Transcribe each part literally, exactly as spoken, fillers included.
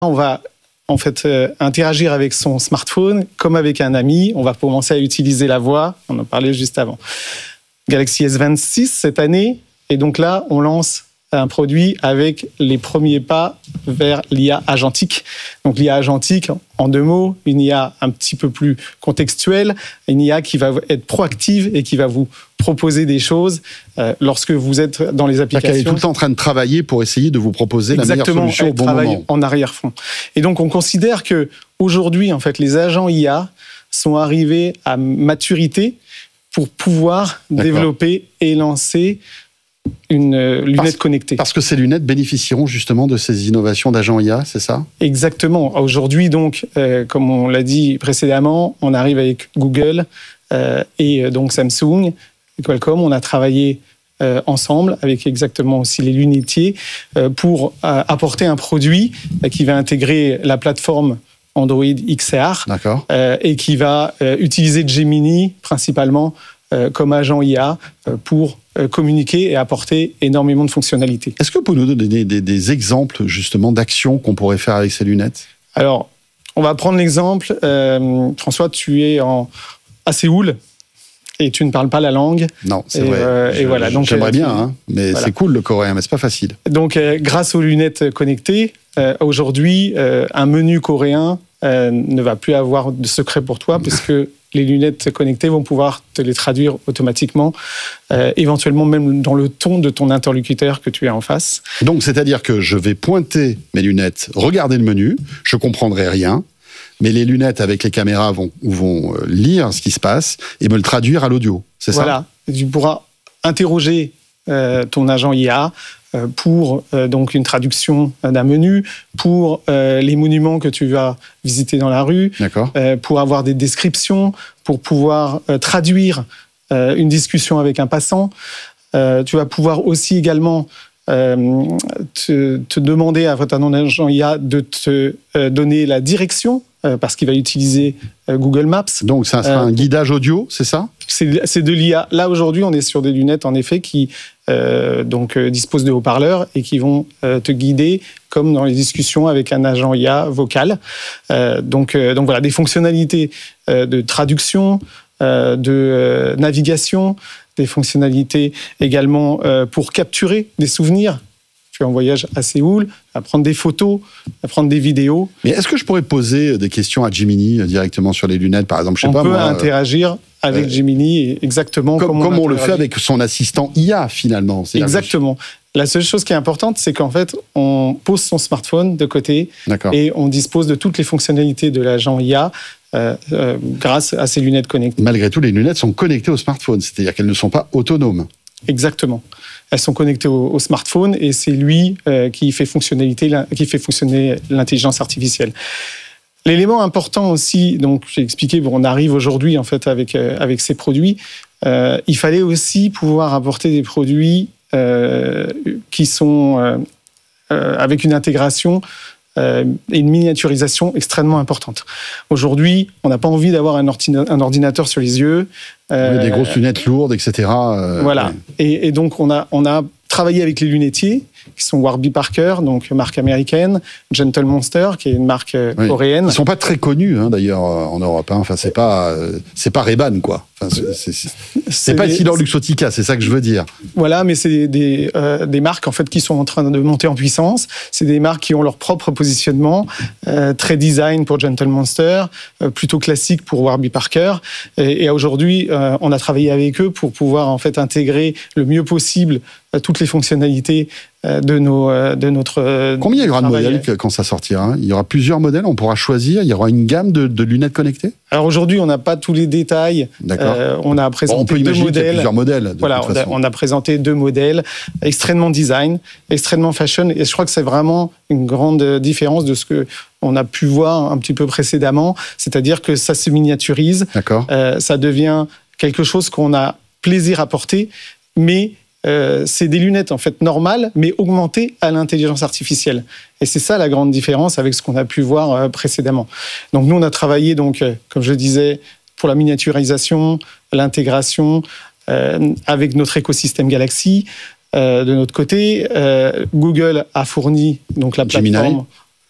On va en fait euh, interagir avec son smartphone comme avec un ami. On va commencer à utiliser la voix. On en parlait juste avant. Galaxy S vingt-six cette année. Et donc là, on lance un produit avec les premiers pas vers l'I A agentique. Donc l'I A agentique, en deux mots, une I A un petit peu plus contextuelle, une I A qui va être proactive et qui va vous proposer des choses euh, lorsque vous êtes dans les applications. Elle est tout le temps en train de travailler pour essayer de vous proposer Exactement, la meilleure solution au bon moment. Exactement, elle travaille en arrière-fond. Et donc on considère que aujourd'hui, en fait, les agents I A sont arrivés à maturité pour pouvoir D'accord. développer et lancer une euh, lunette parce, connectée. Parce que ces lunettes bénéficieront justement de ces innovations d'agents I A, c'est ça ? Exactement. Aujourd'hui, donc, euh, comme on l'a dit précédemment, on arrive avec Google euh, et donc Samsung et Qualcomm. On a travaillé euh, ensemble avec exactement aussi les lunetiers euh, pour euh, apporter un produit euh, qui va intégrer la plateforme Android X R euh, et qui va euh, utiliser Gemini principalement euh, comme agent I A euh, pour euh, communiquer et apporter énormément de fonctionnalités. Est-ce que vous pouvez nous donner des, des, des exemples justement d'actions qu'on pourrait faire avec ces lunettes ? Alors, on va prendre l'exemple. Euh, François, tu es en, à Séoul et tu ne parles pas la langue. Non, c'est et, vrai. Euh, je, et voilà. Donc, j'aimerais euh, bien, hein, mais voilà. C'est cool le coréen, mais c'est pas facile. Donc, euh, grâce aux lunettes connectées, euh, aujourd'hui, euh, un menu coréen euh, ne va plus avoir de secret pour toi parce que les lunettes connectées vont pouvoir te les traduire automatiquement, euh, éventuellement même dans le ton de ton interlocuteur que tu as en face. Donc, c'est-à-dire que je vais pointer mes lunettes, regarder le menu, je comprendrai rien, mais les lunettes avec les caméras vont, vont lire ce qui se passe et me le traduire à l'audio, c'est voilà. ça ? Voilà, tu pourras interroger euh, ton agent I A euh, pour euh, donc une traduction d'un menu, pour euh, les monuments que tu vas visiter dans la rue, euh, pour avoir des descriptions, pour pouvoir euh, traduire euh, une discussion avec un passant. Euh, tu vas pouvoir aussi également euh, te, te demander à ton agent I A de te euh, donner la direction euh, parce qu'il va utiliser euh, Google Maps. Donc ça sera euh, un guidage audio, c'est ça ? C'est, c'est de l'I A. Là, aujourd'hui, on est sur des lunettes, en effet, qui euh, donc, euh, disposent de haut-parleurs et qui vont euh, te guider comme dans les discussions avec un agent I A vocal. Euh, donc, euh, donc, voilà, des fonctionnalités euh, de traduction, euh, de euh, navigation, des fonctionnalités également euh, pour capturer des souvenirs. Tu es en voyage à Séoul, à prendre des photos, à prendre des vidéos. Mais est-ce que je pourrais poser des questions à Gemini directement sur les lunettes, par exemple, je sais on pas, peut moi, interagir avec euh, Gemini exactement comme, comme, comme on, on le fait avec son assistant I A finalement. C'est exactement. La seule chose qui est importante, c'est qu'en fait, on pose son smartphone de côté D'accord. et on dispose de toutes les fonctionnalités de l'agent I A euh, euh, grâce à ces lunettes connectées. Malgré tout, les lunettes sont connectées au smartphone, c'est-à-dire qu'elles ne sont pas autonomes. Exactement. Elles sont connectées au, au smartphone et c'est lui euh, qui fait fonctionnalité, qui fait fonctionner l'intelligence artificielle. L'élément important aussi, donc j'ai expliqué, bon, on arrive aujourd'hui en fait avec euh, avec ces produits. Euh, il fallait aussi pouvoir apporter des produits euh, qui sont euh, euh, avec une intégration euh, et une miniaturisation extrêmement importante. Aujourd'hui, on n'a pas envie d'avoir un, ordina- un ordinateur sur les yeux. Euh, oui, des grosses lunettes lourdes, et cetera. Euh, voilà. Ouais. Et, et donc on a on a travaillé avec les lunetiers qui sont Warby Parker, donc marque américaine, Gentle Monster, qui est une marque oui. coréenne. Ils sont pas très connus hein, d'ailleurs en Europe. Hein. Enfin, c'est pas euh, c'est pas Ray-Ban quoi. Enfin, c'est, c'est, c'est, c'est, c'est pas Essilor Luxottica, c'est ça que je veux dire. Voilà, mais c'est des des, euh, des marques en fait qui sont en train de monter en puissance. C'est des marques qui ont leur propre positionnement, euh, très design pour Gentle Monster, euh, plutôt classique pour Warby Parker. Et, et aujourd'hui, euh, on a travaillé avec eux pour pouvoir en fait intégrer le mieux possible euh, toutes les fonctionnalités de, nos, de notre... Combien il y aura travail. de modèles quand ça sortira ? Il y aura plusieurs modèles, on pourra choisir, il y aura une gamme de, de lunettes connectées ? Alors aujourd'hui, on n'a pas tous les détails. D'accord. Euh, on a présenté bon, on peut deux imaginer modèles. qu'il y a plusieurs modèles. De voilà, toute on, a, on a présenté deux modèles extrêmement design, extrêmement fashion, et je crois que c'est vraiment une grande différence de ce que on a pu voir un petit peu précédemment, c'est-à-dire que ça se miniaturise, D'accord. Euh, ça devient quelque chose qu'on a plaisir à porter, mais Euh, c'est des lunettes en fait normales, mais augmentées à l'intelligence artificielle. Et c'est ça la grande différence avec ce qu'on a pu voir euh, précédemment. Donc nous, on a travaillé, donc, euh, comme je disais, pour la miniaturisation, l'intégration euh, avec notre écosystème Galaxy. Euh, de notre côté, euh, Google a fourni donc la plateforme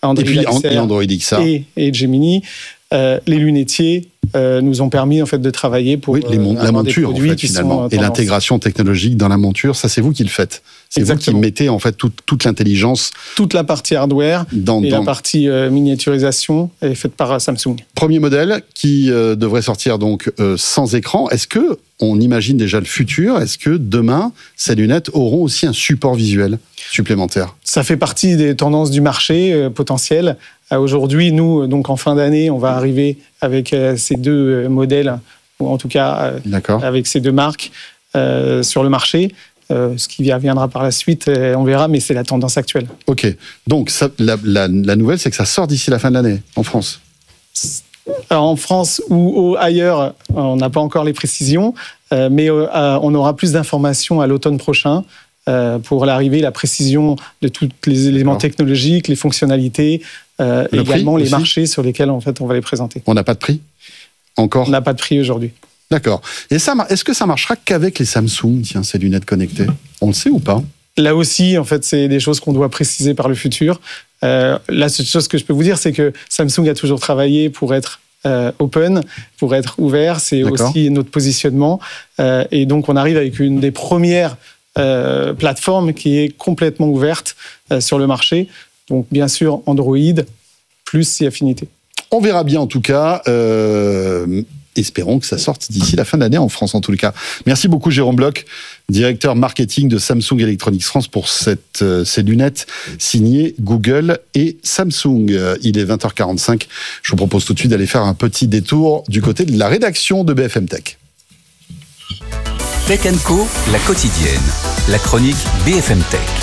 Android et puis X R et Android X R et, et Gemini, euh, les lunetiers euh, nous ont permis en fait de travailler pour oui, les mon- euh, la monture en fait, finalement, et l'intégration technologique dans la monture, ça c'est vous qui le faites. C'est Exactement. vous qui mettez en fait toute, toute l'intelligence, toute la partie hardware dans, et dans... la partie euh, miniaturisation est faite par Samsung. Premier modèle qui euh, devrait sortir donc euh, sans écran. Est-ce que on imagine déjà le futur? Est-ce que demain ces lunettes auront aussi un support visuel supplémentaire? Ça fait partie des tendances du marché euh, potentiel. Euh, aujourd'hui, nous, donc en fin d'année, on va arriver avec euh, ces deux euh, modèles, ou en tout cas euh, avec ces deux marques euh, sur le marché. Euh, ce qui viendra par la suite, euh, on verra, mais c'est la tendance actuelle. Ok, donc ça, la, la, la nouvelle, c'est que ça sort d'ici la fin de l'année, en France. Alors, en France ou, ou ailleurs, on n'a pas encore les précisions, euh, mais euh, on aura plus d'informations à l'automne prochain euh, pour l'arrivée, la précision de tous les éléments D'accord. technologiques, les fonctionnalités, euh, et également les aussi marchés sur lesquels en fait, on va les présenter. On n'a pas de prix encore? On n'a pas de prix aujourd'hui. D'accord. Et ça, est-ce que ça marchera qu'avec les Samsung, tiens, ces lunettes connectées? On le sait ou pas? Là aussi, en fait, c'est des choses qu'on doit préciser par le futur. Euh, la seule chose que je peux vous dire, c'est que Samsung a toujours travaillé pour être euh, open, pour être ouvert. C'est D'accord. aussi notre positionnement. Euh, et donc, on arrive avec une des premières euh, plateformes qui est complètement ouverte euh, sur le marché. Donc, bien sûr, Android plus ses affinités. On verra bien, en tout cas. Euh... Espérons que ça sorte d'ici la fin de l'année en France, en tout cas. Merci beaucoup, Jérôme Bloch, directeur marketing de Samsung Electronics France, pour cette, euh, ces lunettes signées Google et Samsung. Il est vingt heures quarante-cinq. Je vous propose tout de suite d'aller faire un petit détour du côté de la rédaction de B F M Tech. Tech and Co, la quotidienne. La chronique B F M Tech.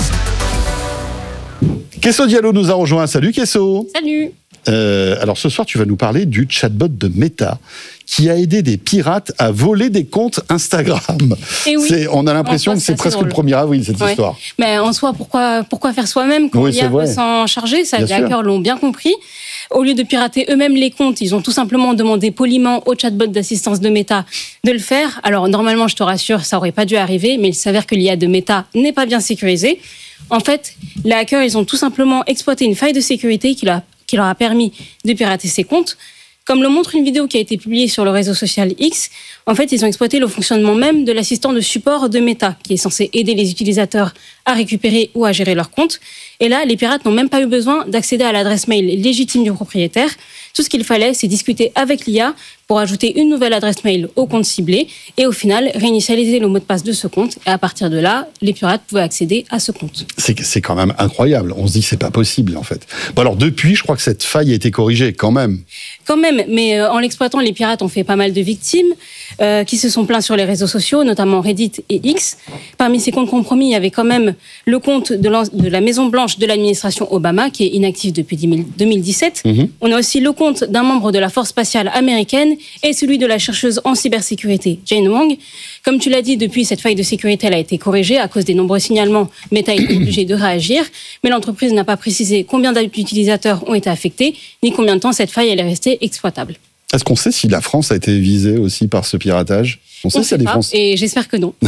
Kesso Diallo nous a rejoint. Salut Kesso. Salut. Euh, alors ce soir, tu vas nous parler du chatbot de Meta qui a aidé des pirates à voler des comptes Instagram. Et oui. C'est, on a l'impression que c'est presque drôle. Le premier avril, cette ouais. histoire. Mais en soi, pourquoi, pourquoi faire soi-même quand oui, l'I A peut s'en charger? Ça, les hackers l'ont bien compris. Au lieu de pirater eux-mêmes les comptes, ils ont tout simplement demandé poliment au chatbot d'assistance de Meta de le faire. Alors normalement, je te rassure, ça aurait pas dû arriver, mais il s'avère que l'I A de Meta n'est pas bien sécurisée. En fait, les hackers, ils ont tout simplement exploité une faille de sécurité qui leur a qui leur a permis de pirater ses comptes. Comme le montre une vidéo qui a été publiée sur le réseau social X, en fait, ils ont exploité le fonctionnement même de l'assistant de support de Meta, qui est censé aider les utilisateurs à récupérer ou à gérer leurs comptes. Et là, les pirates n'ont même pas eu besoin d'accéder à l'adresse mail légitime du propriétaire. Tout ce qu'il fallait, c'est discuter avec l'I A pour ajouter une nouvelle adresse mail au compte ciblé et au final, réinitialiser le mot de passe de ce compte. Et à partir de là, les pirates pouvaient accéder à ce compte. C'est, c'est quand même incroyable. On se dit que c'est pas possible, en fait. Bon, alors, depuis, je crois que cette faille a été corrigée, quand même. Quand même, mais euh, en l'exploitant, les pirates ont fait pas mal de victimes euh, qui se sont plaints sur les réseaux sociaux, notamment Reddit et X. Parmi ces comptes compromis, il y avait quand même le compte de, de la Maison-Blanche de l'administration Obama, qui est inactif depuis deux mille dix-sept. Mmh. On a aussi le compte d'un membre de la force spatiale américaine et celui de la chercheuse en cybersécurité, Jane Wang. Comme tu l'as dit, depuis, cette faille de sécurité elle a été corrigée à cause des nombreux signalements. Meta est obligé de réagir, mais l'entreprise n'a pas précisé combien d'utilisateurs ont été affectés, ni combien de temps cette faille elle est restée exploitable. Est-ce qu'on sait si la France a été visée aussi par ce piratage? On sait, sait si pas, France... et j'espère que non.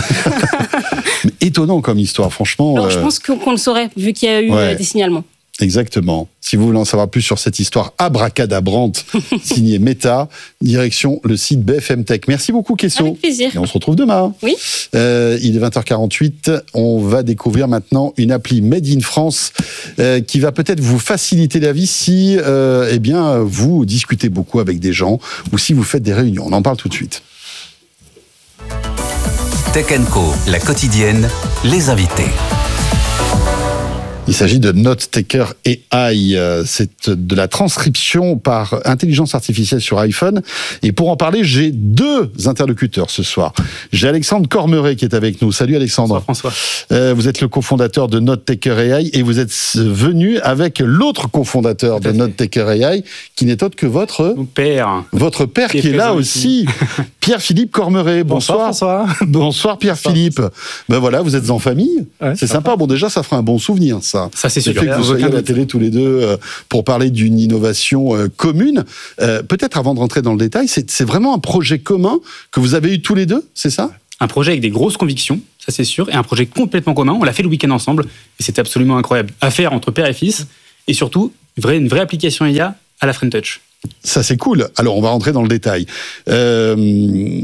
Mais étonnant comme histoire, franchement. Alors, euh... je pense qu'on, qu'on le saurait, vu qu'il y a eu ouais. des signalements. Exactement. Si vous voulez en savoir plus sur cette histoire abracadabrante signée Meta, direction le site B F M Tech. Merci beaucoup, Kesso. Avec plaisir. Et on se retrouve demain. Oui. Euh, il est vingt heures quarante-huit. On va découvrir maintenant une appli Made in France euh, qui va peut-être vous faciliter la vie si euh, eh bien, vous discutez beaucoup avec des gens ou si vous faites des réunions. On en parle tout de suite. Tech and Co, la quotidienne, les invités. Il s'agit de NoteTaker A I. C'est de la transcription par intelligence artificielle sur iPhone. Et pour en parler, j'ai deux interlocuteurs ce soir. J'ai Alexandre Cormeret qui est avec nous. Salut Alexandre. Bonsoir François. Euh, vous êtes le cofondateur de NoteTaker A I et vous êtes venu avec l'autre cofondateur de NoteTaker A I qui n'est autre que votre... Mon père. Votre père qui, qui est, est là aussi. Pierre-Philippe Cormeret. Bonsoir. Bonsoir François. Bonsoir Pierre-Philippe. Ben voilà, vous êtes en famille. Ouais, c'est sympa. Bon déjà, ça fera un bon souvenir ça. Ça, c'est sûr. Le fait que vous soyez à la télé tous les deux euh, pour parler d'une innovation euh, commune. Euh, peut-être avant de rentrer dans le détail, c'est, c'est vraiment un projet commun que vous avez eu tous les deux, c'est ça ? Un projet avec des grosses convictions, ça c'est sûr, et un projet complètement commun. On l'a fait le week-end ensemble, et c'était absolument incroyable. À faire entre père et fils, et surtout Une vraie, une vraie application I A à la Friend Touch. Ça, c'est cool. Alors, on va rentrer dans le détail. Euh,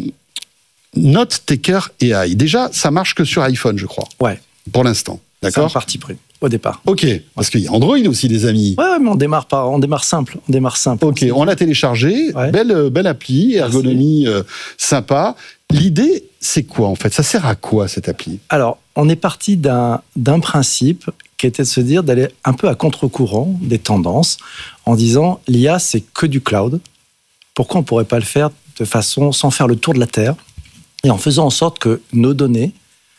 Note Taker A I. Déjà, ça marche que sur iPhone, je crois. Ouais. Pour l'instant. D'accord. C'est un parti pris au départ. Ok. Parce qu'il y a Android aussi, les amis. Ouais, ouais mais on démarre par, on démarre simple. On démarre simple. Ok. On l'a téléchargé. Ouais. Belle, belle appli, ergonomie euh, sympa. L'idée, c'est quoi en fait? Ça sert à quoi cette appli? Alors, on est parti d'un, d'un principe qui était de se dire d'aller un peu à contre-courant des tendances en disant l'I A, c'est que du cloud. Pourquoi on ne pourrait pas le faire de façon sans faire le tour de la Terre et en faisant en sorte que nos données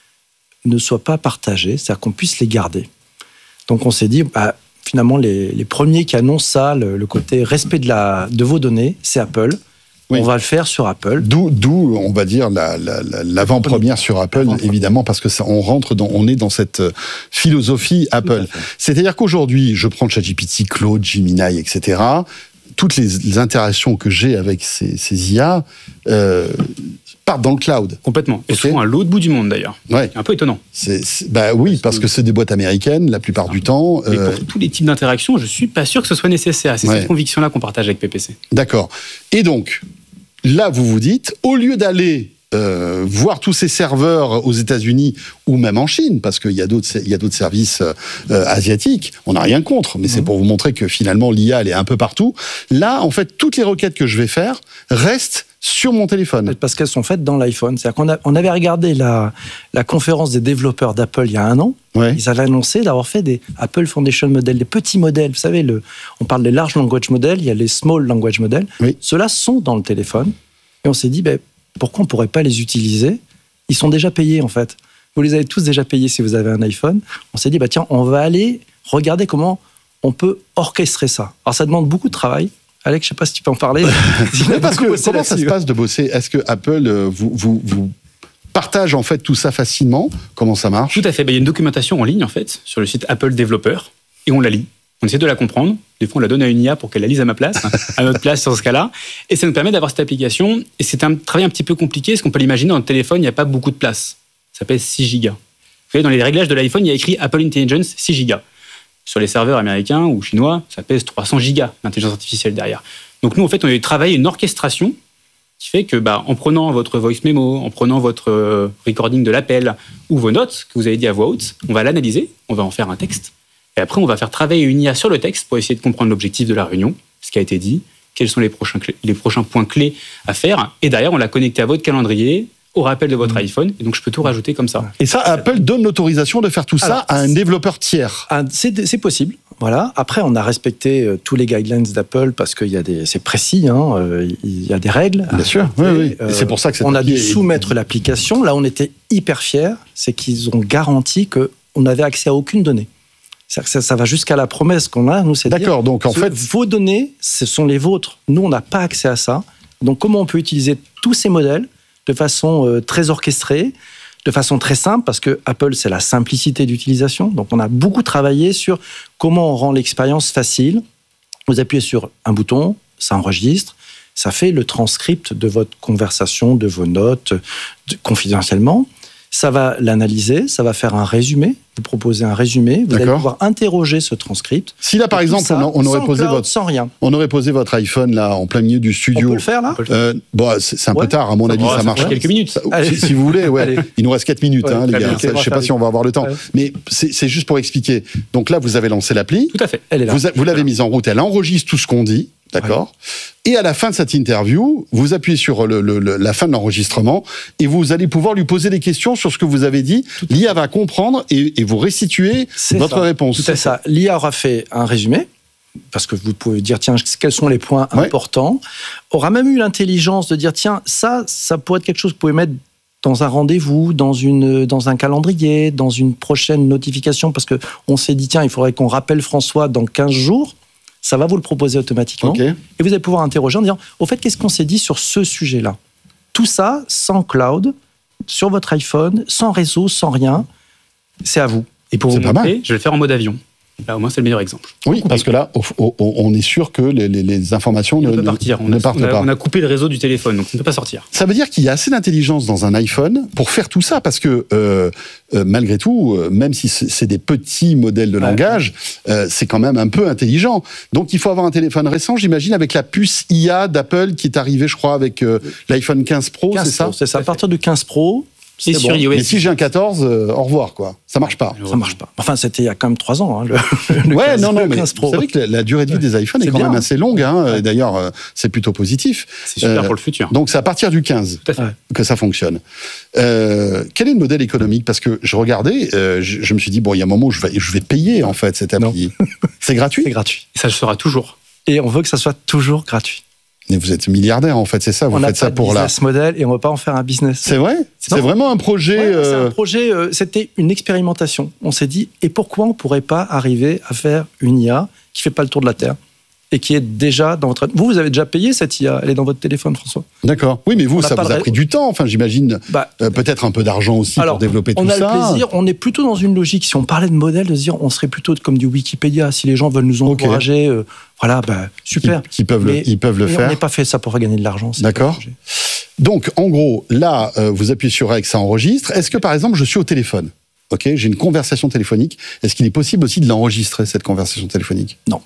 ne soient pas partagées, c'est-à-dire qu'on puisse les garder. Donc on s'est dit, bah, finalement, les, les premiers qui annoncent ça, le, le côté respect de, la, de vos données, c'est Apple. Oui. On va le faire sur Apple. D'où, d'où on va dire, la, la, la, l'avant-première sur Apple, évidemment, parce que ça, on rentre dans, on est dans cette philosophie Apple. C'est-à-dire qu'aujourd'hui, je prends ChatGPT, Claude, Gemini, et cetera. Toutes les, les interactions que j'ai avec ces, ces I A euh, partent dans le cloud. Complètement. Et okay. souvent à l'autre bout du monde, d'ailleurs. Ouais. C'est un peu étonnant. C'est, c'est, bah oui, parce, parce que, que c'est des boîtes américaines, la plupart ah, du temps. Mais euh... pour tous les types d'interactions, je ne suis pas sûr que ce soit nécessaire. C'est ouais. cette conviction-là qu'on partage avec P P C. D'accord. Et donc, là, vous vous dites, au lieu d'aller euh, voir tous ces serveurs aux États-Unis ou même en Chine, parce qu'il y a d'autres, il y a d'autres services euh, asiatiques, on n'a rien contre, mais mmh. c'est pour vous montrer que finalement l'I A, elle est un peu partout. Là, en fait, toutes les requêtes que je vais faire restent sur mon téléphone. Parce qu'elles sont faites dans l'iPhone. C'est-à-dire qu'on a, on avait regardé la, la conférence des développeurs d'Apple il y a un an. Ouais. Ils avaient annoncé d'avoir fait des Apple Foundation Models, des petits modèles. Vous savez, le, on parle des large language models, il y a les small language models. Oui. Ceux-là sont dans le téléphone. Et on s'est dit, ben, pourquoi on ne pourrait pas les utiliser? Ils sont déjà payés, en fait. Vous les avez tous déjà payés si vous avez un iPhone. On s'est dit, bah, tiens, on va aller regarder comment on peut orchestrer ça. Alors, ça demande beaucoup de travail. Alex, je ne sais pas si tu peux en parler. Parce que comment ça se passe de bosser? Est-ce que Apple euh, vous, vous, vous partage en fait tout ça facilement? Comment ça marche? Tout à fait. Ben, il y a une documentation en ligne, en fait, sur le site Apple Developer, et on la lit. On essaie de la comprendre. Des fois, on la donne à une I A pour qu'elle la lise à ma place, à notre place sur ce cas-là. Et ça nous permet d'avoir cette application. Et c'est un travail un petit peu compliqué, parce qu'on peut l'imaginer, dans le téléphone, il n'y a pas beaucoup de place. Ça pèse six gigas. Vous voyez, dans les réglages de l'iPhone, il y a écrit Apple Intelligence six gigas. Sur les serveurs américains ou chinois, ça pèse trois cents gigas d'intelligence artificielle derrière. Donc nous, en fait, on a eu travaillé une orchestration qui fait que, bah, en prenant votre voice memo, en prenant votre euh, recording de l'appel ou vos notes que vous avez dit à voix haute, on va l'analyser, on va en faire un texte. Et après, on va faire travailler une I A sur le texte pour essayer de comprendre l'objectif de la réunion, ce qui a été dit, quels sont les prochains, clés, les prochains points clés à faire. Et derrière, on l'a connecté à votre calendrier, au rappel de votre mmh. iPhone. Et donc, je peux tout rajouter comme ça. Et ça, Apple donne l'autorisation de faire tout Alors, ça à un développeur tiers. C'est, c'est possible. Voilà. Après, on a respecté euh, tous les guidelines d'Apple parce qu'il y a des, c'est précis, hein, euh, il y a des règles. Bien sûr, oui, oui. Euh, c'est pour ça que cette on a dû est... soumettre l'application. Là, on était hyper fiers. C'est qu'ils ont garanti qu'on n'avait accès à aucune donnée. Ça, ça, ça va jusqu'à la promesse qu'on a. Nous, c'est D'accord. Dire, donc en fait, vos données, ce sont les vôtres. Nous, on n'a pas accès à ça. Donc, comment on peut utiliser tous ces modèles de façon euh, très orchestrée, de façon très simple, parce que Apple, c'est la simplicité d'utilisation. Donc, on a beaucoup travaillé sur comment on rend l'expérience facile. Vous appuyez sur un bouton, ça enregistre, ça fait le transcript de votre conversation, de vos notes, de, confidentiellement. Ça va l'analyser, ça va faire un résumé, vous proposez un résumé, vous D'accord. allez pouvoir interroger ce transcript. Si là, par exemple, ça, on, on aurait posé cloud, votre, sans rien. on aurait posé votre iPhone là en plein milieu du studio. On peut le faire là. Euh, bon, c'est, c'est un ouais. peu tard, à mon avis, oh, ça, ça marche. Quelques minutes. Ça, si, si vous voulez, ouais. Il nous reste quatre minutes, ouais, hein, les gars. Bien, je sais pas si on va avoir le temps, ouais. mais c'est, c'est juste pour expliquer. Donc là, vous avez lancé l'appli. Tout à fait. Elle est là. Vous, a, vous l'avez mise en route. Elle enregistre tout ce qu'on dit. D'accord. Ouais. Et à la fin de cette interview, vous appuyez sur le, le, le, la fin de l'enregistrement et vous allez pouvoir lui poser des questions sur ce que vous avez dit. L'I A va comprendre et, et vous restituer c'est votre ça. réponse. Tout à fait ça. L'I A aura fait un résumé, parce que vous pouvez dire, tiens, quels sont les points ouais. importants. Aura même eu l'intelligence de dire, tiens, ça, ça pourrait être quelque chose que vous pouvez mettre dans un rendez-vous, dans, une, dans un calendrier, dans une prochaine notification, parce qu'on s'est dit, tiens, il faudrait qu'on rappelle François dans quinze jours. Ça va vous le proposer automatiquement. Okay. Et vous allez pouvoir interroger en disant, au fait, qu'est-ce qu'on s'est dit sur ce sujet-là? Tout ça, sans cloud, sur votre iPhone, sans réseau, sans rien, c'est à vous. Et pour c'est vous montrer, je vais le faire en mode avion. Là, au moins, c'est le meilleur exemple. Oui, parce que là, on est sûr que les, les, les informations ne, peut partir. On ne a, partent on a, pas. On a coupé le réseau du téléphone, donc on ne peut pas sortir. Ça veut dire qu'il y a assez d'intelligence dans un iPhone pour faire tout ça, parce que euh, euh, malgré tout, euh, même si c'est des petits modèles de ouais. langage, euh, c'est quand même un peu intelligent. Donc il faut avoir un téléphone récent, j'imagine, avec la puce I A d'Apple qui est arrivée, je crois, avec euh, l'iPhone quinze Pro, c'est ça ? C'est ça, à partir du quinze Pro. C'est bon. sur iOS. Mais si j'ai un quatorze, euh, au revoir, quoi. Ça marche pas. Ça marche pas. Enfin, c'était il y a quand même trois ans, hein, le, le ouais, quinze, non, non, le mais quinze Pro. C'est vrai que la, la durée de vie des iPhones est, est quand bien. même assez longue, hein. Ouais. D'ailleurs, euh, c'est plutôt positif. C'est super euh, pour le futur. Donc, c'est à partir du quinze Tout à fait. que ça fonctionne. Euh, quel est le modèle économique ? Parce que je regardais, euh, je, je me suis dit, bon, il y a un moment où je vais, je vais payer, en fait, cette appli. C'est gratuit ? C'est gratuit. Et ça le sera toujours. Et on veut que ça soit toujours gratuit. Mais vous êtes milliardaire, en fait, c'est ça. Vous on faites ça pour la. On a business model et on ne va pas en faire un business. C'est vrai ? C'est non. vraiment un projet. Ouais, euh... C'est un projet. Euh, c'était une expérimentation. On s'est dit, et pourquoi on ne pourrait pas arriver à faire une I A qui ne fait pas le tour de la Terre et qui est déjà dans votre. Vous, vous avez déjà payé cette I A. Elle est dans votre téléphone, François. D'accord. Oui, mais vous, on ça vous a pris du temps. Enfin, j'imagine. Bah, euh, peut-être un peu d'argent aussi alors, pour développer tout ça. On a le plaisir. On est plutôt dans une logique. Si on parlait de modèle, de se dire, on serait plutôt comme du Wikipédia. Si les gens veulent nous encourager. Okay. Euh, Voilà, bah, super. Qui, qui peuvent le, ils peuvent le mais faire. On n'est pas fait ça pour gagner de l'argent. D'accord. Donc, en gros, là, euh, vous appuyez sur Rec, ça enregistre. Est-ce que, par exemple, je suis au téléphone ? Ok, j'ai une conversation téléphonique. Est-ce qu'il est possible aussi de l'enregistrer, cette conversation téléphonique ? Non.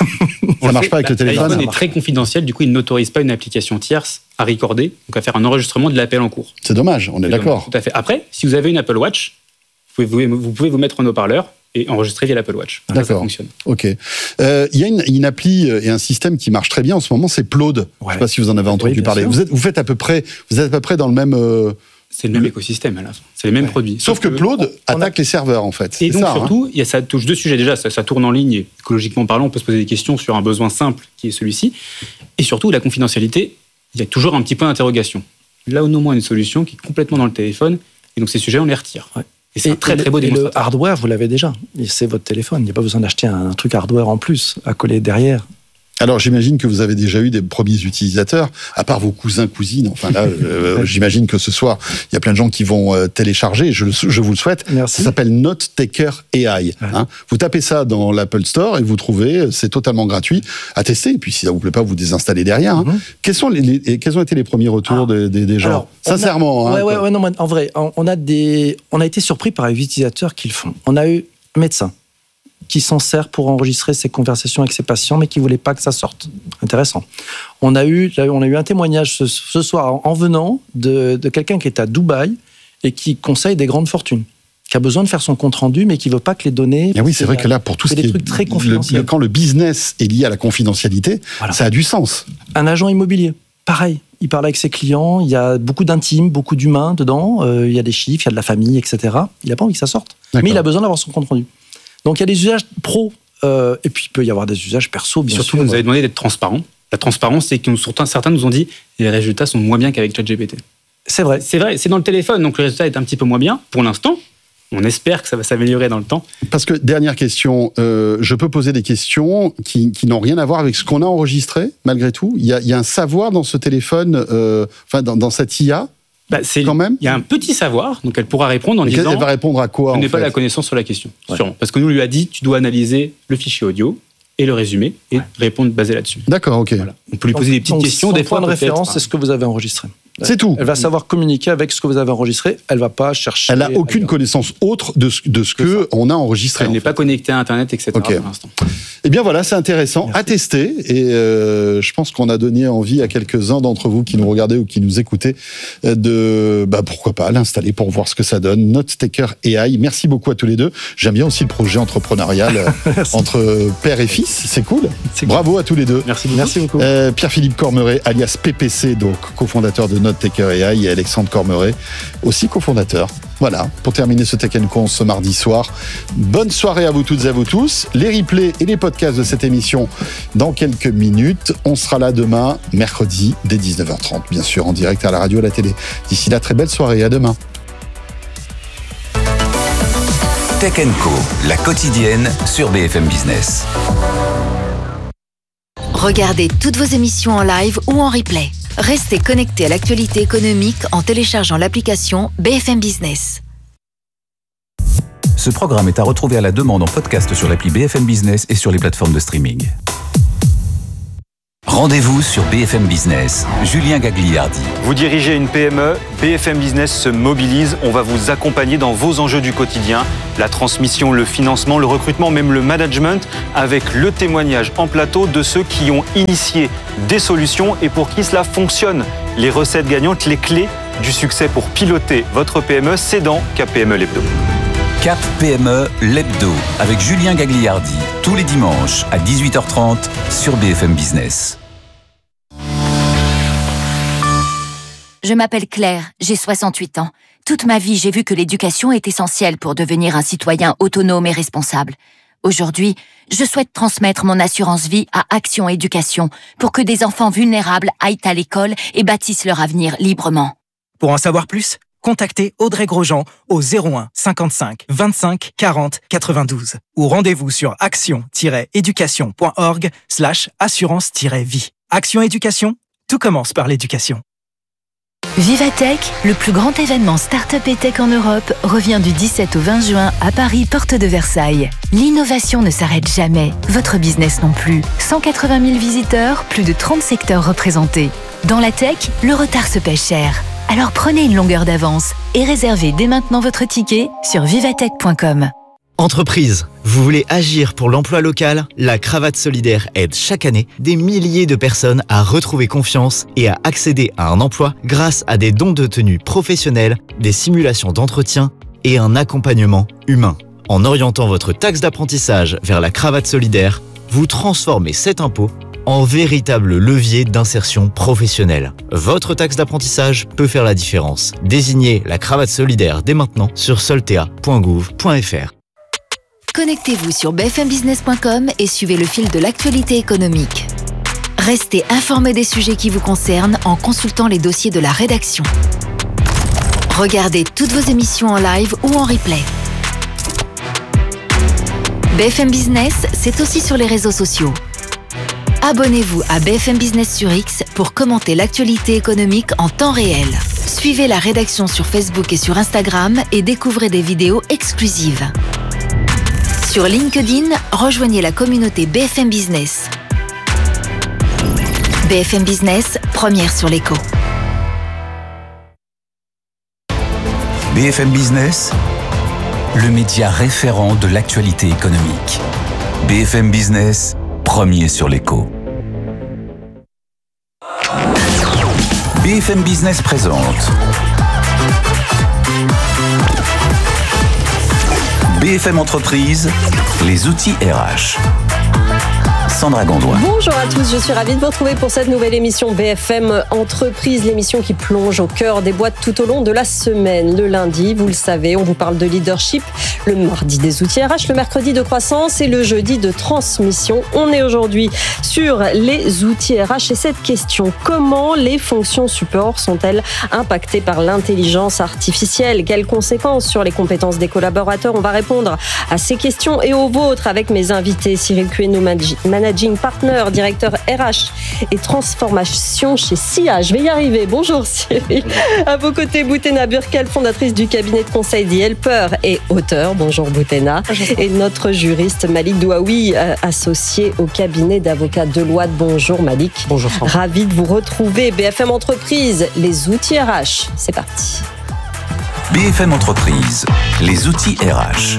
Ça ne marche pas avec le téléphone. L'iPhone est très confidentiel, du coup, il n'autorise pas une application tierce à recorder, donc à faire un enregistrement de l'appel en cours. C'est dommage, on est d'accord. Tout à fait. Après, si vous avez une Apple Watch, vous pouvez vous, vous, pouvez vous mettre en haut-parleur et enregistrer via l'Apple Watch. D'accord. Ça fonctionne. Ok. Il euh, y a une, une appli et un système qui marche très bien en ce moment, c'est Plode. Ouais. Je ne sais pas si vous en avez entendu oui, parler. Vous êtes, vous faites à peu près, vous êtes à peu près dans le même. Euh, c'est le même écosystème à la fin. C'est les mêmes ouais. produits. Sauf, Sauf que, que Plode attaque a... les serveurs en fait. Et donc ça, surtout, hein. il y a, ça touche deux sujets déjà. Ça, ça tourne en ligne et écologiquement parlant, on peut se poser des questions sur un besoin simple qui est celui-ci. Et surtout, la confidentialité, il y a toujours un petit point d'interrogation. Là, on a au moins une solution qui est complètement dans le téléphone. Et donc ces sujets, on les retire. Ouais. Et c'est et un très très beau démonstrateur. Et le hardware, vous l'avez déjà. C'est votre téléphone. Il n'y a pas besoin d'acheter un truc hardware en plus à coller derrière. Alors j'imagine que vous avez déjà eu des premiers utilisateurs, à part vos cousins, cousines. Enfin là, euh, j'imagine que ce soir, il y a plein de gens qui vont euh, télécharger. Je, je vous le souhaite. Merci. Ça s'appelle Note Taker A I. Ouais. Hein. Vous tapez ça dans l'Apple Store et vous trouvez. C'est totalement gratuit à tester. Et puis si ça vous plaît pas, vous désinstallez derrière. Hein. Mm-hmm. Quels sont les, les, quels ont été les premiers retours ah. des, des, des gens alors, sincèrement? A, hein, ouais, ouais, ouais, non, en vrai, on a des, on a été surpris par les utilisateurs qui le font. On a eu un médecin qui s'en sert pour enregistrer ses conversations avec ses patients, mais qui ne voulait pas que ça sorte. Intéressant. On a eu, on a eu un témoignage ce, ce soir en venant de, de quelqu'un qui est à Dubaï et qui conseille des grandes fortunes, qui a besoin de faire son compte-rendu, mais qui ne veut pas que les données... Et oui, c'est vrai que là, pour tout ce qui est... trucs très confidentiels. Le, quand le business est lié à la confidentialité, voilà. Ça a du sens. Un agent immobilier, pareil. Il parle avec ses clients, il y a beaucoup d'intimes, beaucoup d'humains dedans, euh, il y a des chiffres, il y a de la famille, et cetera. Il n'a pas envie que ça sorte. D'accord. Mais il a besoin d'avoir son compte-rendu. Donc il y a des usages pro, euh, et puis il peut y avoir des usages perso, bien Surtout, sûr. Surtout, vous avez demandé d'être transparent. La transparence, c'est que certains nous ont dit que les résultats sont moins bien qu'avec ChatGPT. C'est vrai. C'est vrai, c'est dans le téléphone, donc le résultat est un petit peu moins bien pour l'instant. On espère que ça va s'améliorer dans le temps. Parce que, dernière question, euh, je peux poser des questions qui, qui n'ont rien à voir avec ce qu'on a enregistré, malgré tout. Il y a, il y a un savoir dans ce téléphone, euh, enfin dans, dans cette I A. Bah, c'est, quand même. Il y a un petit savoir, donc elle pourra répondre en Mais disant... Elle va répondre à quoi, Je n'ai en pas fait la connaissance sur la question, ouais. sûrement. Parce que nous, on lui a dit, tu dois analyser le fichier audio et le résumé, et ouais. répondre basé là-dessus. D'accord, ok. Voilà. On peut lui poser donc, des petites donc, questions, des fois... Son point de référence, c'est ce que vous avez enregistré. C'est tout. Elle va savoir communiquer avec ce que vous avez enregistré. Elle ne va pas chercher... Elle n'a aucune ailleurs. connaissance autre de ce, de ce qu'on a enregistré. Elle n'est fait. pas connectée à Internet, et cetera. Okay. Pour l'instant. Eh bien voilà, c'est intéressant Merci. à tester. Et euh, je pense qu'on a donné envie à quelques-uns d'entre vous qui nous regardaient ou qui nous écoutaient de, bah, pourquoi pas, l'installer pour voir ce que ça donne. Note Taker A I. Merci beaucoup à tous les deux. J'aime bien aussi le projet entrepreneurial entre père et fils. C'est cool. C'est Bravo cool. à tous les deux. Merci beaucoup. Merci beaucoup. Euh, Pierre-Philippe Cormeret, alias P P C, donc cofondateur de Note Taker A I, et Alexandre Cormeret, aussi cofondateur. Voilà, pour terminer ce Tech and Co ce mardi soir. Bonne soirée à vous toutes et à vous tous. Les replays et les podcasts de cette émission dans quelques minutes. On sera là demain, mercredi, dès dix-neuf heures trente, bien sûr, en direct à la radio et à la télé. D'ici là, très belle soirée. À demain. Tech and Co, la quotidienne sur B F M Business. Regardez toutes vos émissions en live ou en replay. Restez connectés à l'actualité économique en téléchargeant l'application B F M Business. Ce programme est à retrouver à la demande en podcast sur l'appli B F M Business et sur les plateformes de streaming. Rendez-vous sur B F M Business. Julien Gagliardi. Vous dirigez une P M E, B F M Business se mobilise. On va vous accompagner dans vos enjeux du quotidien. La transmission, le financement, le recrutement, même le management, avec le témoignage en plateau de ceux qui ont initié des solutions et pour qui cela fonctionne. Les recettes gagnantes, les clés du succès pour piloter votre P M E, c'est dans Cap P M E l'Hebdo. Cap P M E l'Hebdo avec Julien Gagliardi, tous les dimanches à dix-huit heures trente sur B F M Business. Je m'appelle Claire, j'ai soixante-huit ans. Toute ma vie, j'ai vu que l'éducation est essentielle pour devenir un citoyen autonome et responsable. Aujourd'hui, je souhaite transmettre mon assurance vie à Action Éducation pour que des enfants vulnérables aillent à l'école et bâtissent leur avenir librement. Pour en savoir plus, contactez Audrey Grosjean au zéro un cinquante-cinq vingt-cinq quarante quatre-vingt-douze ou rendez-vous sur action-éducation.org slash assurance-vie. Action Éducation, tout commence par l'éducation. Vivatech, le plus grand événement Start-up et Tech en Europe, revient du dix-sept au vingt juin à Paris, porte de Versailles. L'innovation ne s'arrête jamais, votre business non plus. cent quatre-vingt mille visiteurs, plus de trente secteurs représentés. Dans la tech, le retard se paie cher. Alors prenez une longueur d'avance et réservez dès maintenant votre ticket sur vivatech point com. Entreprise, vous voulez agir pour l'emploi local? La Cravate Solidaire aide chaque année des milliers de personnes à retrouver confiance et à accéder à un emploi grâce à des dons de tenue professionnels, des simulations d'entretien et un accompagnement humain. En orientant votre taxe d'apprentissage vers la Cravate Solidaire, vous transformez cet impôt en véritable levier d'insertion professionnelle. Votre taxe d'apprentissage peut faire la différence. Désignez la Cravate Solidaire dès maintenant sur soltea point gouv point f r. Connectez-vous sur b f m business point com et suivez le fil de l'actualité économique. Restez informés des sujets qui vous concernent en consultant les dossiers de la rédaction. Regardez toutes vos émissions en live ou en replay. B F M Business, c'est aussi sur les réseaux sociaux. Abonnez-vous à B F M Business sur X pour commenter l'actualité économique en temps réel. Suivez la rédaction sur Facebook et sur Instagram et découvrez des vidéos exclusives. Sur LinkedIn, rejoignez la communauté B F M Business. B F M Business, première sur l'écho. B F M Business, le média référent de l'actualité économique. B F M Business, premier sur l'écho. B F M Business présente B F M Entreprise, les outils R H. Sandra Gondouin. Bonjour à tous, je suis ravie de vous retrouver pour cette nouvelle émission B F M Entreprise, l'émission qui plonge au cœur des boîtes tout au long de la semaine. Le lundi, vous le savez, on vous parle de leadership, le mardi des outils R H, le mercredi de croissance et le jeudi de transmission. On est aujourd'hui sur les outils R H et cette question, comment les fonctions support sont-elles impactées par l'intelligence artificielle? Quelles conséquences sur les compétences des collaborateurs? On va répondre à ces questions et aux vôtres avec mes invités. Cyril Cueno, Managing Partner, directeur R H et transformation chez S I A. Je vais y arriver. Bonjour Cyril. À vos côtés, Boutena Burkel, fondatrice du cabinet de conseil The Helper et auteur. Bonjour Boutena. Bonjour. Et notre juriste Malik Douaoui, associé au cabinet d'avocats Deloitte. Bonjour Malik. Bonjour Franck. Ravi de vous retrouver. B F M Entreprise, les outils R H. C'est parti. B F M Entreprise, les outils R H.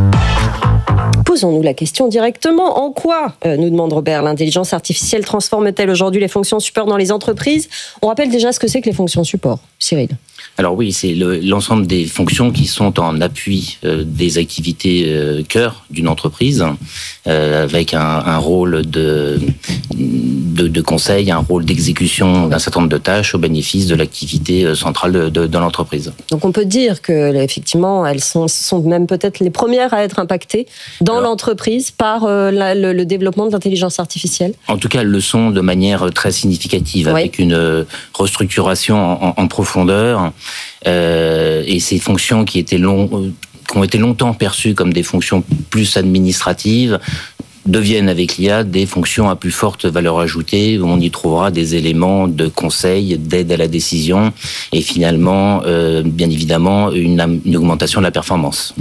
Posons-nous la question directement. En quoi, euh, nous demande Robert, l'intelligence artificielle transforme-t-elle aujourd'hui les fonctions support dans les entreprises? On rappelle déjà ce que c'est que les fonctions support. Cyril. Alors oui, c'est le, l'ensemble des fonctions qui sont en appui euh, des activités euh, cœur d'une entreprise, euh, avec un, un rôle de, de, de conseil, un rôle d'exécution d'un certain nombre de tâches au bénéfice de l'activité centrale de, de, de l'entreprise. Donc on peut dire que effectivement, elles sont, sont même peut-être les premières à être impactées dans Alors, l'entreprise par euh, la, le, le développement de l'intelligence artificielle. En tout cas, elles le sont de manière très significative, oui. Avec une restructuration en, en profondeur. Euh, et ces fonctions qui étaient long, qui ont été longtemps perçues comme des fonctions plus administratives deviennent avec l'I A des fonctions à plus forte valeur ajoutée, où on y trouvera des éléments de conseil, d'aide à la décision, et finalement, euh, bien évidemment, une, une augmentation de la performance.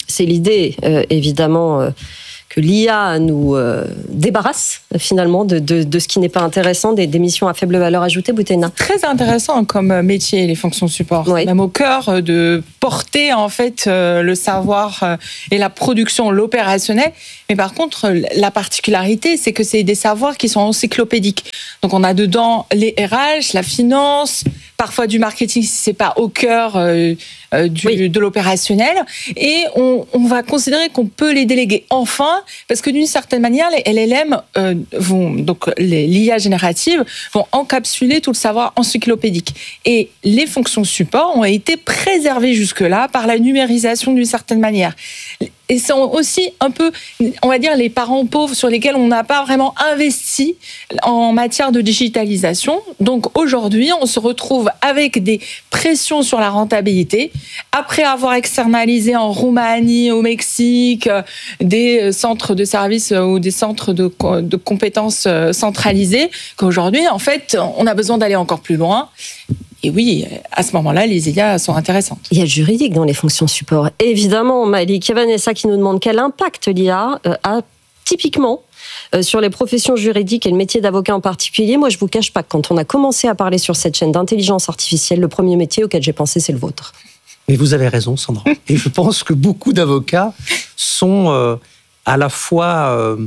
C'est l'idée, euh, évidemment, euh, que l'I A nous euh, débarrasse finalement de, de, de ce qui n'est pas intéressant, des, des missions à faible valeur ajoutée. Boutena. Très intéressant comme métier, les fonctions support. Oui. Même au cœur de porter en fait euh, le savoir euh, et la production, l'opérationnel. Mais par contre, la particularité, c'est que c'est des savoirs qui sont encyclopédiques. Donc on a dedans les R H, la finance, parfois du marketing si c'est pas au cœur euh, euh, du, oui. de l'opérationnel. Et on, on va considérer qu'on peut les déléguer enfin, parce que d'une certaine manière, les L L M euh, vont, donc les, l'I A générative, vont encapsuler tout le savoir encyclopédique. Et les fonctions support ont été préservées jusque-là par la numérisation d'une certaine manière. Et sont aussi un peu, on va dire, les parents pauvres sur lesquels on n'a pas vraiment investi en matière de digitalisation. Donc aujourd'hui, on se retrouve avec des pressions sur la rentabilité. Après avoir externalisé en Roumanie, au Mexique, des centres de services ou des centres de, de compétences centralisés, qu'aujourd'hui, en fait, on a besoin d'aller encore plus loin. Et oui, à ce moment-là, les I A sont intéressantes. Il y a le juridique dans les fonctions support. Évidemment, Malik, il y a Vanessa qui nous demande quel impact l'I A a typiquement sur les professions juridiques et le métier d'avocat en particulier. Moi, je ne vous cache pas que quand on a commencé à parler sur cette chaîne d'intelligence artificielle, le premier métier auquel j'ai pensé, c'est le vôtre. Mais vous avez raison, Sandra. Et je pense que beaucoup d'avocats sont euh, à la fois euh,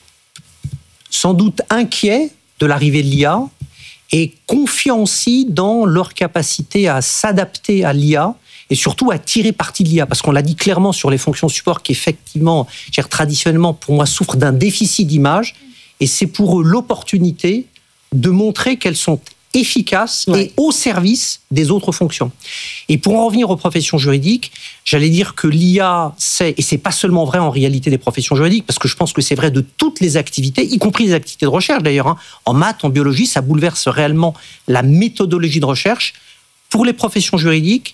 sans doute inquiets de l'arrivée de l'I A, et confiants aussi dans leur capacité à s'adapter à l'I A et surtout à tirer parti de l'I A. Parce qu'on l'a dit clairement sur les fonctions support qui, effectivement, traditionnellement, pour moi, souffrent d'un déficit d'image. Et c'est pour eux l'opportunité de montrer qu'elles sont efficaces ouais. et au service des autres fonctions. Et pour en revenir aux professions juridiques, j'allais dire que l'I A, c'est, et c'est pas seulement vrai en réalité des professions juridiques, parce que je pense que c'est vrai de toutes les activités, y compris les activités de recherche d'ailleurs. Hein. En maths, en biologie, ça bouleverse réellement la méthodologie de recherche. Pour les professions juridiques,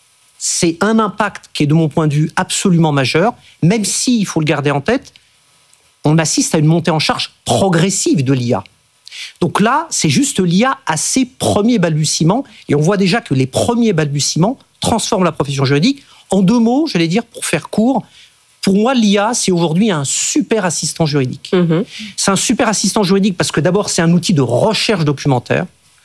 c'est un impact qui est de mon point de vue absolument majeur, même si, il faut le garder en tête, on assiste à une montée en charge progressive de l'I A. Donc là, c'est juste l'I A à ses premiers balbutiements, et on voit déjà que les premiers balbutiements transforment la profession juridique. En deux mots, j'allais dire, pour faire court, pour moi, l'I A, c'est aujourd'hui un super assistant juridique. Mmh. C'est un super assistant juridique parce que d'abord, c'est un outil de recherche documentaire,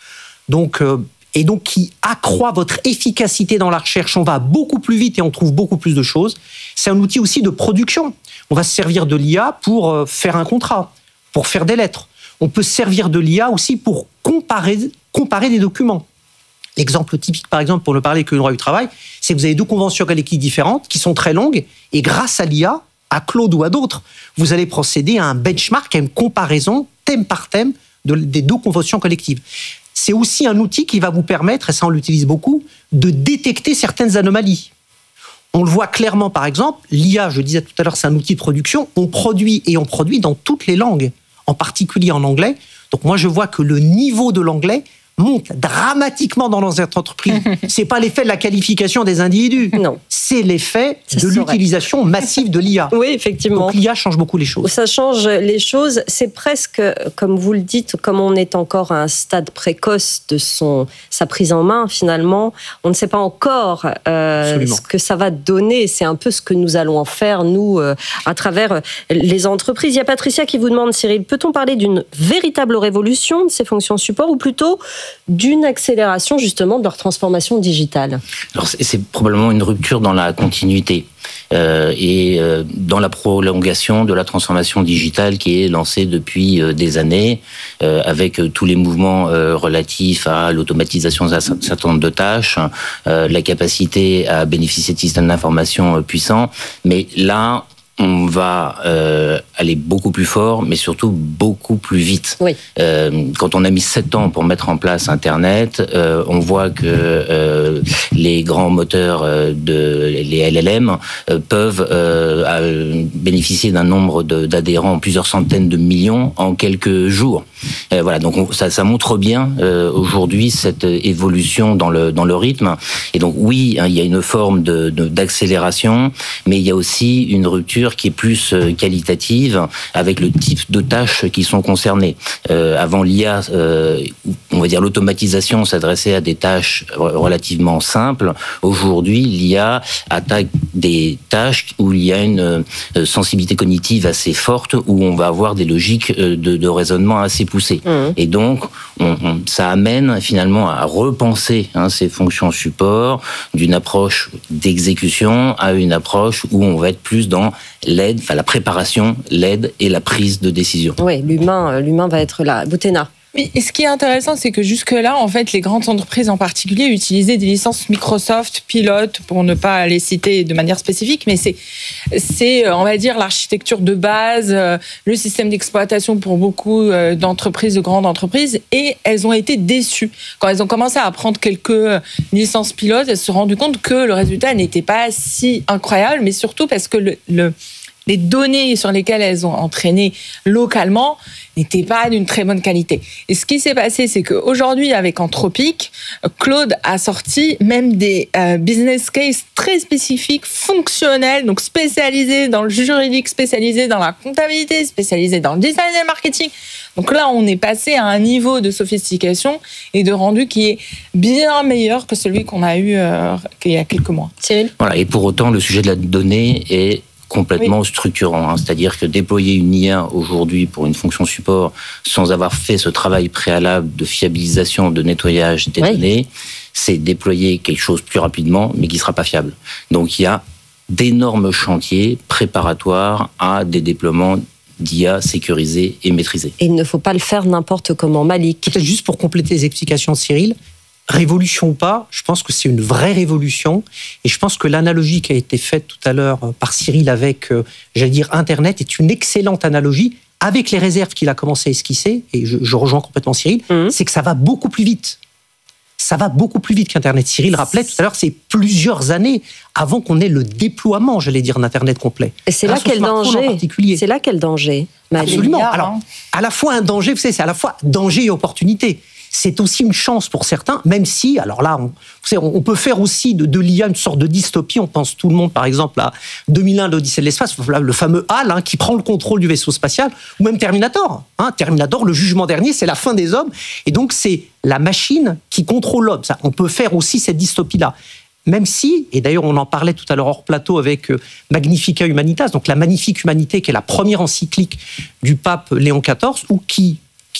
donc, euh, et donc qui accroît votre efficacité dans la recherche. On va beaucoup plus vite et on trouve beaucoup plus de choses. C'est un outil aussi de production. On va se servir de l'I A pour euh, faire un contrat, pour faire des lettres. On peut se servir de l'I A aussi pour comparer, comparer des documents. L'exemple typique, par exemple, pour ne parler que du droit du travail, c'est que vous avez deux conventions collectives différentes qui sont très longues, et grâce à l'I A, à Claude ou à d'autres, vous allez procéder à un benchmark, à une comparaison thème par thème de, des deux conventions collectives. C'est aussi un outil qui va vous permettre, et ça on l'utilise beaucoup, de détecter certaines anomalies. On le voit clairement, par exemple, l'I A, je disais tout à l'heure, c'est un outil de production, on produit et on produit dans toutes les langues, en particulier en anglais. Donc moi, je vois que le niveau de l'anglais monte dramatiquement dans nos entreprises. C'est pas l'effet de la qualification des individus. Non. C'est l'effet ça de l'utilisation massive de l'I A. Oui, effectivement. Donc l'I A change beaucoup les choses. Ça change les choses. C'est presque, comme vous le dites, comme on est encore à un stade précoce de son, sa prise en main, finalement, on ne sait pas encore euh, ce que ça va donner. C'est un peu ce que nous allons en faire, nous, euh, à travers les entreprises. Il y a Patricia qui vous demande, Cyril, peut-on parler d'une véritable révolution de ces fonctions support ou plutôt d'une accélération justement de leur transformation digitale? Alors c'est, c'est probablement une rupture dans la continuité euh, et euh, dans la prolongation de la transformation digitale qui est lancée depuis euh, des années euh, avec euh, tous les mouvements euh, relatifs à l'automatisation d'un certain nombre de tâches, euh, la capacité à bénéficier de systèmes d'information euh, puissants. Mais là, on va euh, aller beaucoup plus fort, mais surtout beaucoup plus vite. Oui. Euh, quand on a mis sept ans pour mettre en place Internet, euh, on voit que euh, les grands moteurs de les L L M euh, peuvent euh, bénéficier d'un nombre de, d'adhérents, plusieurs centaines de millions en quelques jours. Euh, voilà, donc on, ça, ça montre bien euh, aujourd'hui cette évolution dans le dans le rythme. Et donc oui, hein, il y a une forme de, de d'accélération, mais il y a aussi une rupture qui est plus qualitative avec le type de tâches qui sont concernées. Euh, avant l'I A, euh, on va dire l'automatisation s'adressait à des tâches relativement simples. Aujourd'hui, l'I A attaque des tâches où il y a une euh, sensibilité cognitive assez forte, où on va avoir des logiques euh, de, de raisonnement assez poussées. Mmh. Et donc, on, on, ça amène finalement à repenser hein, ces fonctions support d'une approche d'exécution à une approche où on va être plus dans l'aide, enfin la préparation, l'aide et la prise de décision. Oui, l'humain, l'humain va être là. Boutena. Mais ce qui est intéressant, c'est que jusque-là, en fait, les grandes entreprises en particulier utilisaient des licences Microsoft, Pilote, pour ne pas les citer de manière spécifique, mais c'est, c'est, on va dire, l'architecture de base, le système d'exploitation pour beaucoup d'entreprises, de grandes entreprises, et elles ont été déçues. Quand elles ont commencé à prendre quelques licences Pilote, elles se sont rendues compte que le résultat n'était pas si incroyable, mais surtout parce que le, le les données sur lesquelles elles ont entraîné localement n'étaient pas d'une très bonne qualité. Et ce qui s'est passé, c'est qu'aujourd'hui, avec Anthropic, Claude a sorti même des euh, business cases très spécifiques, fonctionnels, donc spécialisés dans le juridique, spécialisés dans la comptabilité, spécialisés dans le design et le marketing. Donc là, on est passé à un niveau de sophistication et de rendu qui est bien meilleur que celui qu'on a eu euh, il y a quelques mois. Cyril ? Voilà, et pour autant, le sujet de la donnée est complètement oui. structurant. Hein. C'est-à-dire que déployer une I A aujourd'hui pour une fonction support sans avoir fait ce travail préalable de fiabilisation, de nettoyage des oui. données, c'est déployer quelque chose plus rapidement, mais qui ne sera pas fiable. Donc il y a d'énormes chantiers préparatoires à des déploiements d'I A sécurisés et maîtrisés. Et il ne faut pas le faire n'importe comment. Malik. Peut-être juste pour compléter les explications de Cyril, révolution ou pas, je pense que c'est une vraie révolution. Et je pense que l'analogie qui a été faite tout à l'heure par Cyril avec, euh, j'allais dire, Internet est une excellente analogie, avec les réserves qu'il a commencé à esquisser, et je, je rejoins complètement Cyril, mmh. c'est que ça va beaucoup plus vite. Ça va beaucoup plus vite qu'Internet. Cyril rappelait tout à l'heure, c'est plusieurs années avant qu'on ait le déploiement, j'allais dire, d'Internet complet. Et c'est là quel danger. C'est là quel danger. Absolument. Alors, à la fois un danger, vous savez, c'est à la fois danger et opportunité. C'est aussi une chance pour certains, même si, alors là, on, vous savez, on peut faire aussi de, de l'I A une sorte de dystopie. On pense tout le monde, par exemple, à deux mille un, l'Odyssée de l'espace, le fameux H A L hein, qui prend le contrôle du vaisseau spatial, ou même Terminator. Hein, Terminator, le jugement dernier, c'est la fin des hommes. Et donc, c'est la machine qui contrôle l'homme. Ça, on peut faire aussi cette dystopie-là. Même si, et d'ailleurs on en parlait tout à l'heure hors plateau avec Magnifica Humanitas, donc la Magnifique Humanité, qui est la première encyclique du pape Léon quatorze, ou qui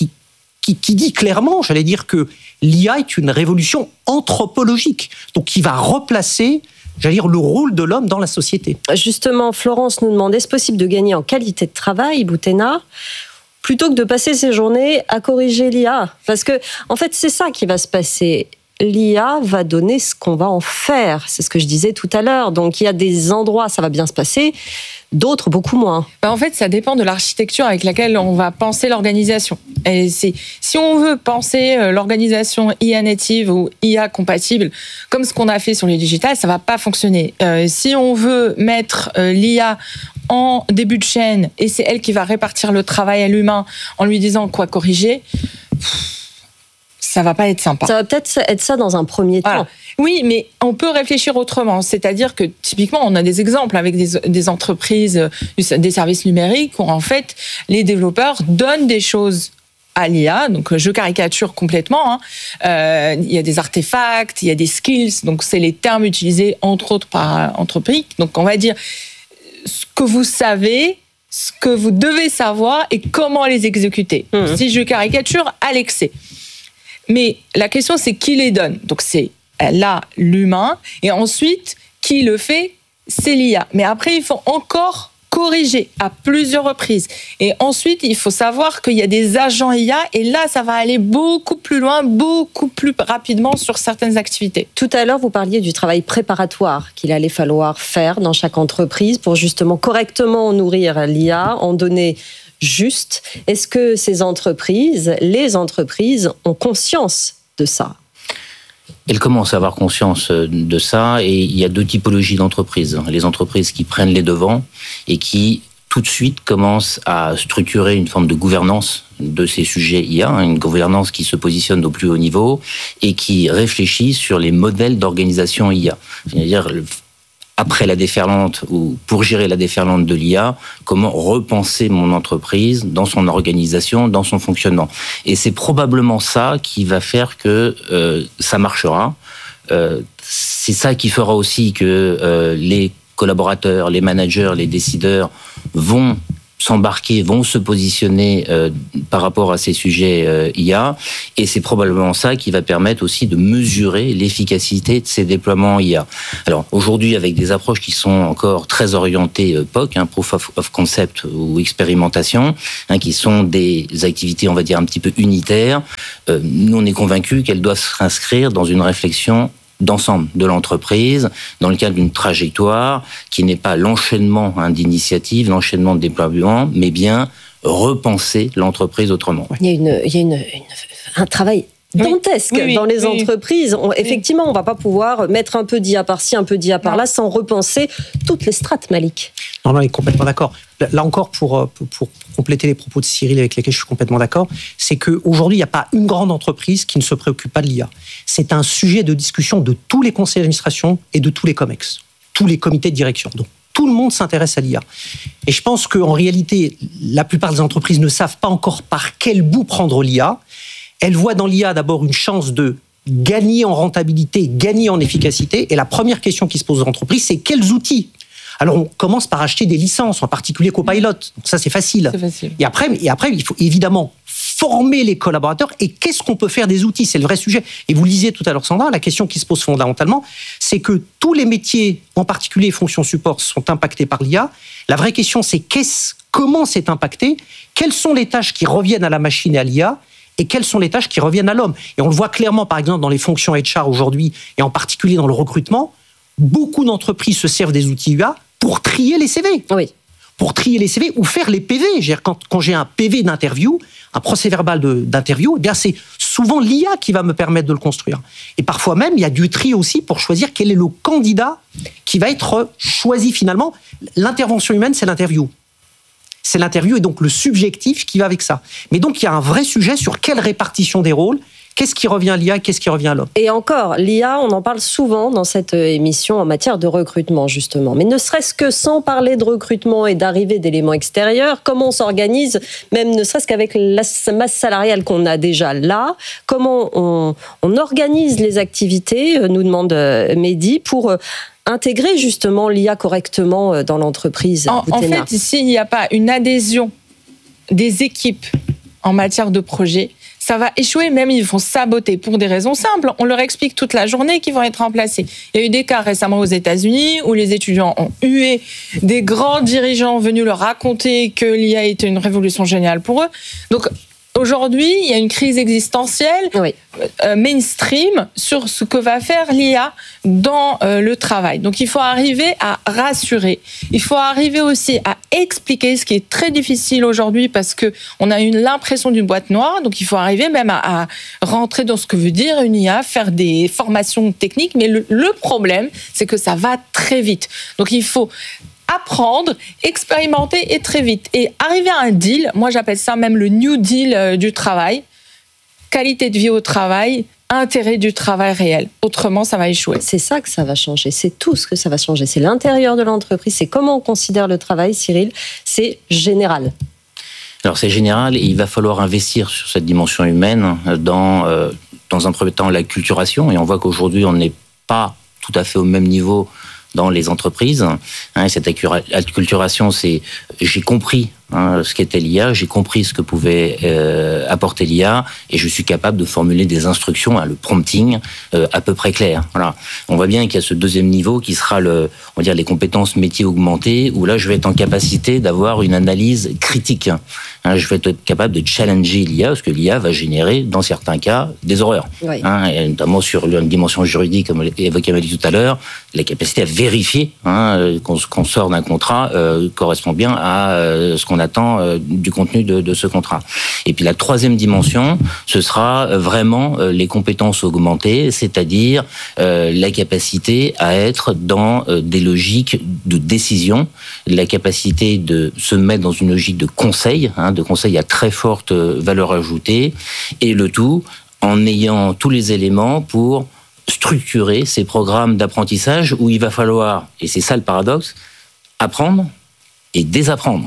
Qui, qui dit clairement, j'allais dire, que l'I A est une révolution anthropologique, donc qui va replacer, j'allais dire, le rôle de l'homme dans la société. Justement, Florence nous demande, est-ce possible de gagner en qualité de travail, Boutena, plutôt que de passer ses journées à corriger l'I A ? Parce que, en fait, c'est ça qui va se passer. L'I A va donner ce qu'on va en faire. C'est ce que je disais tout à l'heure. Donc, il y a des endroits, ça va bien se passer, d'autres, beaucoup moins. Ben en fait, ça dépend de l'architecture avec laquelle on va penser l'organisation. Et c'est, si on veut penser l'organisation I A native ou I A compatible, comme ce qu'on a fait sur les digitales, ça ne va pas fonctionner. Euh, si on veut mettre euh, l'I A en début de chaîne, et c'est elle qui va répartir le travail à l'humain en lui disant quoi corriger, ça va pas être sympa. Ça va peut-être être ça dans un premier temps. Voilà. Oui, mais on peut réfléchir autrement. C'est-à-dire que, typiquement, on a des exemples avec des, des entreprises, des services numériques, où, en fait, les développeurs donnent des choses à l'I A. Donc, je caricature complètement. Hein. Euh, il y a des artefacts, il y a des skills. Donc, c'est les termes utilisés, entre autres, par Anthropic. Donc, on va dire ce que vous savez, ce que vous devez savoir et comment les exécuter. Mmh. Si je caricature à l'excès. Mais la question, c'est qui les donne. Donc, c'est là l'humain. Et ensuite, qui le fait, c'est l'I A. Mais après, il faut encore corriger à plusieurs reprises. Et ensuite, il faut savoir qu'il y a des agents I A. Et là, ça va aller beaucoup plus loin, beaucoup plus rapidement sur certaines activités. Tout à l'heure, vous parliez du travail préparatoire qu'il allait falloir faire dans chaque entreprise pour justement correctement nourrir l'I A, en donner juste. Est-ce que ces entreprises, les entreprises, ont conscience de ça ? Elles commencent à avoir conscience de ça, et il y a deux typologies d'entreprises. Les entreprises qui prennent les devants et qui tout de suite commence à structurer une forme de gouvernance de ces sujets I A, une gouvernance qui se positionne au plus haut niveau et qui réfléchit sur les modèles d'organisation I A. C'est-à-dire, après la déferlante ou pour gérer la déferlante de l'I A, comment repenser mon entreprise dans son organisation, dans son fonctionnement. Et c'est probablement ça qui va faire que euh, ça marchera. Euh, c'est ça qui fera aussi que euh, les collaborateurs, les managers, les décideurs vont s'embarquer, vont se positionner euh, par rapport à ces sujets euh, I A, et c'est probablement ça qui va permettre aussi de mesurer l'efficacité de ces déploiements I A. Alors aujourd'hui, avec des approches qui sont encore très orientées euh, P O C, hein, Proof of, of Concept ou expérimentation, hein, qui sont des activités, on va dire, un petit peu unitaires, euh, nous on est convaincus qu'elles doivent s'inscrire dans une réflexion d'ensemble de l'entreprise, dans le cadre d'une trajectoire qui n'est pas l'enchaînement hein, d'initiatives, l'enchaînement de déploiements, mais bien repenser l'entreprise autrement. Il y a, une, il y a une, une, un travail dantesque oui, oui, dans les oui, entreprises. On, effectivement, on ne va pas pouvoir mettre un peu d'I A par-ci, un peu d'I A par-là, sans repenser toutes les strates, Malik. Non, non, on est complètement d'accord. Là encore, pour, pour, pour compléter les propos de Cyril avec lesquels je suis complètement d'accord, c'est qu'aujourd'hui, il n'y a pas une grande entreprise qui ne se préoccupe pas de l'I A. C'est un sujet de discussion de tous les conseils d'administration et de tous les COMEX, tous les comités de direction. Donc, tout le monde s'intéresse à l'I A. Et je pense qu'en réalité, la plupart des entreprises ne savent pas encore par quel bout prendre l'I A. Elles voient dans l'I A d'abord une chance de gagner en rentabilité, gagner en efficacité. Et la première question qui se pose aux entreprises, c'est quels outils ? Alors, on commence par acheter des licences, en particulier Copilot. Donc ça, c'est facile. C'est facile. Et après, et après, il faut évidemment former les collaborateurs. Et qu'est-ce qu'on peut faire des outils ? C'est le vrai sujet. Et vous le disiez tout à l'heure, Sandra, la question qui se pose fondamentalement, c'est que tous les métiers, en particulier fonctions support, sont impactés par l'I A. La vraie question, c'est qu'est-ce, comment c'est impacté ? Quelles sont les tâches qui reviennent à la machine et à l'I A ? Et quelles sont les tâches qui reviennent à l'homme ? Et on le voit clairement, par exemple, dans les fonctions H R aujourd'hui, et en particulier dans le recrutement, beaucoup d'entreprises se servent des outils I A pour trier les C V. Oui. Pour trier les C V ou faire les P V. Quand, quand j'ai un P V d'interview, un procès verbal de, d'interview, eh bien c'est souvent l'I A qui va me permettre de le construire. Et parfois même, il y a du tri aussi pour choisir quel est le candidat qui va être choisi finalement. L'intervention humaine, c'est l'interview. C'est l'interview et donc le subjectif qui va avec ça. Mais donc, il y a un vrai sujet sur quelle répartition des rôles, qu'est-ce qui revient à l'I A, qu'est-ce qui revient à l'homme. Et encore, l'I A, on en parle souvent dans cette émission en matière de recrutement, justement. Mais ne serait-ce que sans parler de recrutement et d'arrivée d'éléments extérieurs, comment on s'organise, même ne serait-ce qu'avec la masse salariale qu'on a déjà là, comment on, on organise les activités, nous demande Mehdi, pour intégrer justement l'I A correctement dans l'entreprise. En, en fait, s'il n'y a pas une adhésion des équipes en matière de projet, ça va échouer, même ils vont saboter pour des raisons simples. On leur explique toute la journée qu'ils vont être remplacés. Il y a eu des cas récemment aux États-Unis où les étudiants ont hué des grands dirigeants venus leur raconter que l'I A était une révolution géniale pour eux. Donc, aujourd'hui, il y a une crise existentielle oui. euh, mainstream sur ce que va faire l'I A dans euh, le travail. Donc, il faut arriver à rassurer. Il faut arriver aussi à expliquer, ce qui est très difficile aujourd'hui parce que on a une, l'impression d'une boîte noire. Donc, il faut arriver même à, à rentrer dans ce que veut dire une I A, faire des formations techniques. Mais le, le problème, c'est que ça va très vite. Donc, il faut apprendre, expérimenter et très vite. Et arriver à un deal, moi j'appelle ça même le New Deal du travail, qualité de vie au travail, intérêt du travail réel. Autrement, ça va échouer. C'est ça que ça va changer, c'est tout ce que ça va changer. C'est l'intérieur de l'entreprise, c'est comment on considère le travail, Cyril, c'est général. Alors c'est général et il va falloir investir sur cette dimension humaine dans, euh, dans un premier temps la culturation. Et on voit qu'aujourd'hui, on n'est pas tout à fait au même niveau dans les entreprises. Hein, cette acculturation, c'est j'ai compris hein, ce qu'était l'I A, j'ai compris ce que pouvait euh, apporter l'I A, et je suis capable de formuler des instructions, hein, le prompting, euh, à peu près clair. Voilà. On voit bien qu'il y a ce deuxième niveau qui sera le, on va dire, les compétences métiers augmentées, où là, je vais être en capacité d'avoir une analyse critique. Hein, je vais être capable de challenger l'I A, parce que l'I A va générer, dans certains cas, des horreurs. Oui. Hein, et notamment sur une dimension juridique, comme évoqué Mehdi tout à l'heure, la capacité à vérifier hein, qu'on, qu'on sort d'un contrat euh, correspond bien à euh, ce qu'on qu'on attend euh, du contenu de, de ce contrat. Et puis la troisième dimension, ce sera vraiment euh, les compétences augmentées, c'est-à-dire euh, la capacité à être dans euh, des logiques de décision, la capacité de se mettre dans une logique de conseil, hein, de conseil à très forte valeur ajoutée, et le tout en ayant tous les éléments pour structurer ces programmes d'apprentissage où il va falloir, et c'est ça le paradoxe, apprendre et désapprendre.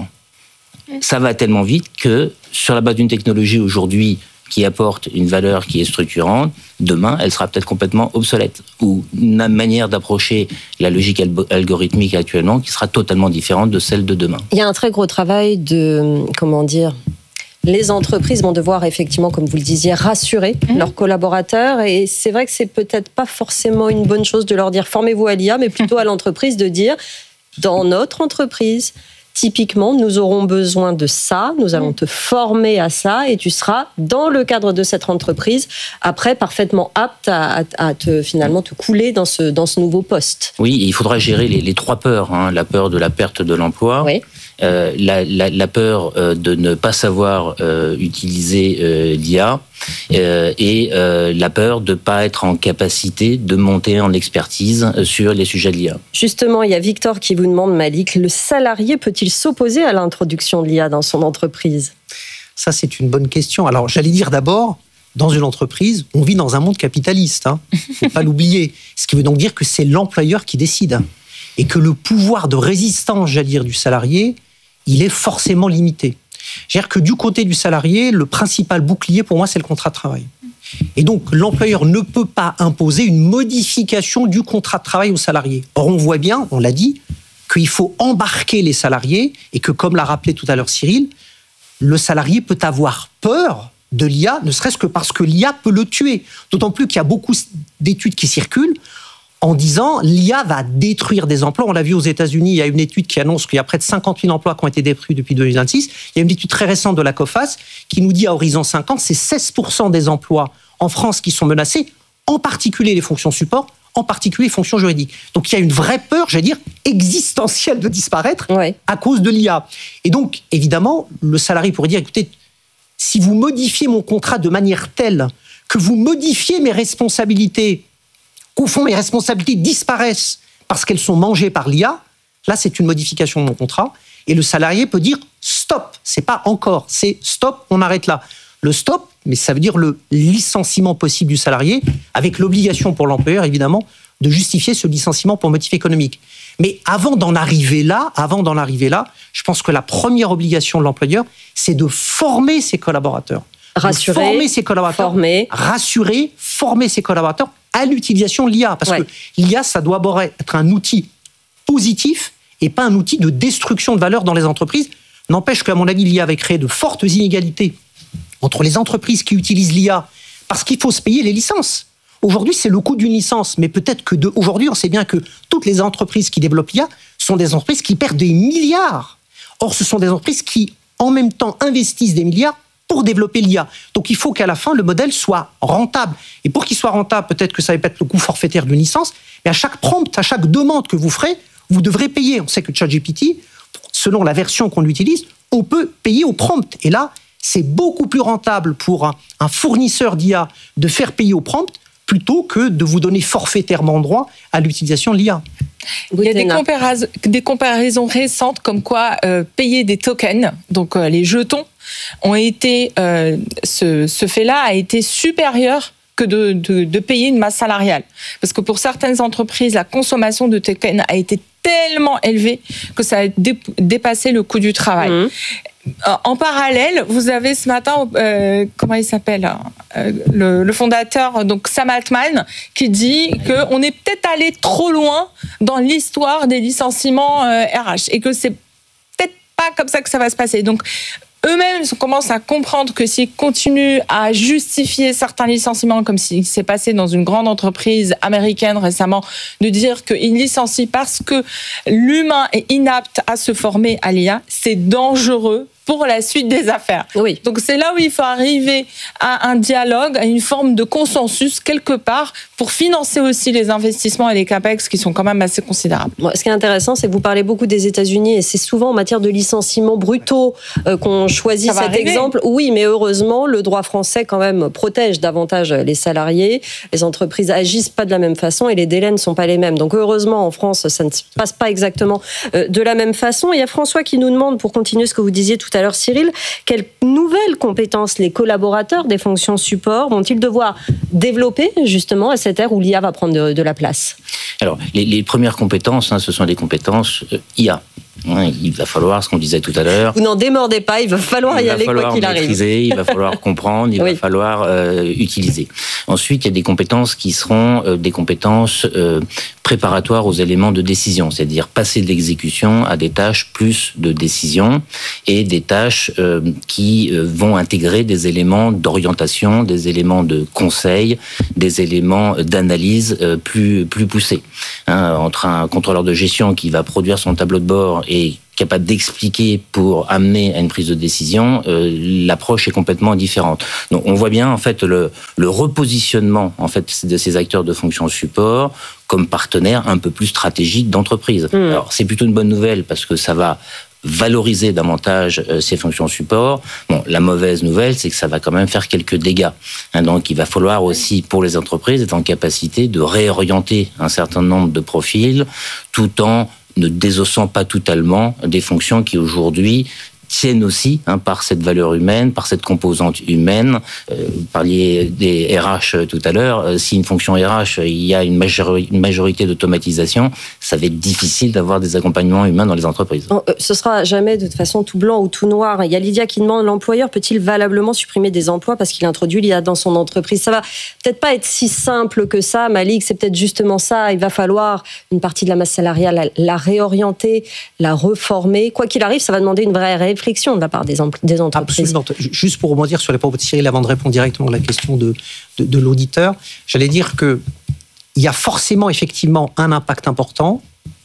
Ça va tellement vite que sur la base d'une technologie aujourd'hui qui apporte une valeur qui est structurante, demain, elle sera peut-être complètement obsolète. Ou une manière d'approcher la logique algorithmique actuellement qui sera totalement différente de celle de demain. Il y a un très gros travail de, comment dire, les entreprises vont devoir effectivement, comme vous le disiez, rassurer mmh. leurs collaborateurs. Et c'est vrai que c'est peut-être pas forcément une bonne chose de leur dire formez-vous à l'I A, mais plutôt à l'entreprise de dire dans notre entreprise, typiquement, nous aurons besoin de ça, nous allons te former à ça et tu seras, dans le cadre de cette entreprise, après parfaitement apte à, à, à te, finalement, te couler dans ce, dans ce nouveau poste. Oui, il faudra gérer les, les trois peurs. Hein. La peur de la perte de l'emploi, oui. euh, la, la, la peur euh, de ne pas savoir euh, utiliser euh, l'I A euh, et euh, la peur de ne pas être en capacité de monter en expertise sur les sujets de l'I A. Justement, il y a Victor qui vous demande, Malik, le salarié peut-il s'opposer à l'introduction de l'I A dans son entreprise ? Ça, c'est une bonne question. Alors, j'allais dire d'abord, dans une entreprise, on vit dans un monde capitaliste. Hein. Faut pas l'oublier. Ce qui veut donc dire que c'est l'employeur qui décide. Et que le pouvoir de résistance, j'allais dire, du salarié, il est forcément limité. C'est-à-dire que du côté du salarié, le principal bouclier, pour moi, c'est le contrat de travail. Et donc, l'employeur ne peut pas imposer une modification du contrat de travail au salarié. Or, on voit bien, on l'a dit, qu'il faut embarquer les salariés et que, comme l'a rappelé tout à l'heure Cyril, le salarié peut avoir peur de l'I A, ne serait-ce que parce que l'I A peut le tuer. D'autant plus qu'il y a beaucoup d'études qui circulent en disant l'I A va détruire des emplois. On l'a vu aux États-Unis, il y a une étude qui annonce qu'il y a près de cinquante mille emplois qui ont été détruits depuis deux mille vingt-six. Il y a une étude très récente de la COFAS qui nous dit à horizon cinq ans, c'est seize pour cent des emplois en France qui sont menacés, en particulier les fonctions support, en particulier les fonctions juridiques. Donc il y a une vraie peur, j'allais dire, existentielle de disparaître ouais. à cause de l'I A. Et donc, évidemment, le salarié pourrait dire, écoutez, si vous modifiez mon contrat de manière telle que vous modifiez mes responsabilités, qu'au fond, mes responsabilités disparaissent parce qu'elles sont mangées par l'I A, là, c'est une modification de mon contrat. Et le salarié peut dire stop, c'est pas encore, c'est stop, on arrête là. Le stop, mais ça veut dire le licenciement possible du salarié, avec l'obligation pour l'employeur, évidemment, de justifier ce licenciement pour motif économique. Mais avant d'en arriver là, avant d'en arriver là, je pense que la première obligation de l'employeur, c'est de former ses collaborateurs. Rassurer, de former ses collaborateurs, former. rassurer, former ses collaborateurs à l'utilisation de l'I A. Parce ouais. que l'I A, ça doit être un outil positif et pas un outil de destruction de valeur dans les entreprises. N'empêche qu'à mon avis, l'I A avait créé de fortes inégalités entre les entreprises qui utilisent l'I A parce qu'il faut se payer les licences. Aujourd'hui, c'est le coût d'une licence, mais peut-être que de, aujourd'hui, on sait bien que toutes les entreprises qui développent l'I A sont des entreprises qui perdent des milliards. Or, ce sont des entreprises qui, en même temps, investissent des milliards pour développer l'I A. Donc, il faut qu'à la fin, le modèle soit rentable. Et pour qu'il soit rentable, peut-être que ça va être le coût forfaitaire d'une licence, mais à chaque prompt, à chaque demande que vous ferez, vous devrez payer. On sait que ChatGPT, selon la version qu'on utilise, on peut payer au prompt. Et là, c'est beaucoup plus rentable pour un, un fournisseur d'I A de faire payer au prompt plutôt que de vous donner forfaitairement droit à l'utilisation de l'I A. Il y a des comparaisons, des comparaisons récentes comme quoi euh, payer des tokens, donc euh, les jetons, ont été, euh, ce, ce fait-là a été supérieur que de, de, de payer une masse salariale. Parce que pour certaines entreprises, la consommation de tokens a été tellement élevée que ça a dé, dépassé le coût du travail. Mmh. En parallèle, vous avez ce matin, euh, comment il s'appelle, euh, le, le fondateur, donc Sam Altman, qui dit qu'on est peut-être allé trop loin dans l'histoire des licenciements euh, R H et que c'est peut-être pas comme ça que ça va se passer. Donc, eux-mêmes commencent à comprendre que s'ils continuent à justifier certains licenciements, comme s'il s'est passé dans une grande entreprise américaine récemment, de dire qu'ils licencient parce que l'humain est inapte à se former à l'I A, c'est dangereux pour la suite des affaires. Oui. Donc c'est là où il faut arriver à un dialogue, à une forme de consensus quelque part pour financer aussi les investissements et les capex qui sont quand même assez considérables. Bon, ce qui est intéressant, c'est que vous parlez beaucoup des États-Unis et c'est souvent en matière de licenciements brutaux euh, qu'on choisit cet arriver. exemple. Oui, mais heureusement, le droit français quand même protège davantage les salariés. Les entreprises agissent pas de la même façon et les délais ne sont pas les mêmes. Donc heureusement, en France, ça ne se passe pas exactement euh, de la même façon. Il y a François qui nous demande, pour continuer ce que vous disiez tout à l'heure, Cyril, quelles nouvelles compétences les collaborateurs des fonctions support vont-ils devoir développer justement à cette ère où l'I A va prendre de, de la place? Alors, les, les premières compétences, hein, ce sont des compétences euh, I A. Hein, il va falloir, ce qu'on disait tout à l'heure... Vous n'en démordez pas, il va falloir il y aller quoi qu'il arrive. Il va falloir comprendre, il oui. va falloir euh, utiliser. Ensuite, il y a des compétences qui seront euh, des compétences euh, préparatoires aux éléments de décision, c'est-à-dire passer de l'exécution à des tâches plus de décision et des tâches euh, qui euh, vont intégrer des éléments d'orientation, des éléments de conseil, des éléments d'analyse euh, plus, plus poussés. Hein, entre un contrôleur de gestion qui va produire son tableau de bord et capable d'expliquer pour amener à une prise de décision, euh, l'approche est complètement différente. Donc, on voit bien en fait le, le repositionnement en fait de ces acteurs de fonction support comme partenaires un peu plus stratégiques d'entreprise. Mmh. Alors, c'est plutôt une bonne nouvelle parce que ça va valoriser davantage euh, ces fonctions support. Bon, la mauvaise nouvelle, c'est que ça va quand même faire quelques dégâts. Hein, donc, il va falloir aussi, pour les entreprises, être en capacité de réorienter un certain nombre de profils tout en ne désossant pas totalement des fonctions qui aujourd'hui tiennent aussi hein, par cette valeur humaine, par cette composante humaine. Euh, vous parliez des R H tout à l'heure. Euh, si une fonction R H, il y a une, majori- une majorité d'automatisation, ça va être difficile d'avoir des accompagnements humains dans les entreprises. Non, euh, ce sera jamais de toute façon tout blanc ou tout noir. Il y a Lydia qui demande, l'employeur peut-il valablement supprimer des emplois parce qu'il introduit l'I A dans son entreprise? Ça va peut-être pas être si simple que ça, Malik, c'est peut-être justement ça. Il va falloir une partie de la masse salariale, la, la réorienter, la reformer. Quoi qu'il arrive, ça va demander une vraie réflexion de la part des, em- des entreprises. Absolument. Juste pour rebondir sur les propos de Cyril avant de répondre directement à la question de, de, de l'auditeur, j'allais dire qu'il y a forcément effectivement un impact important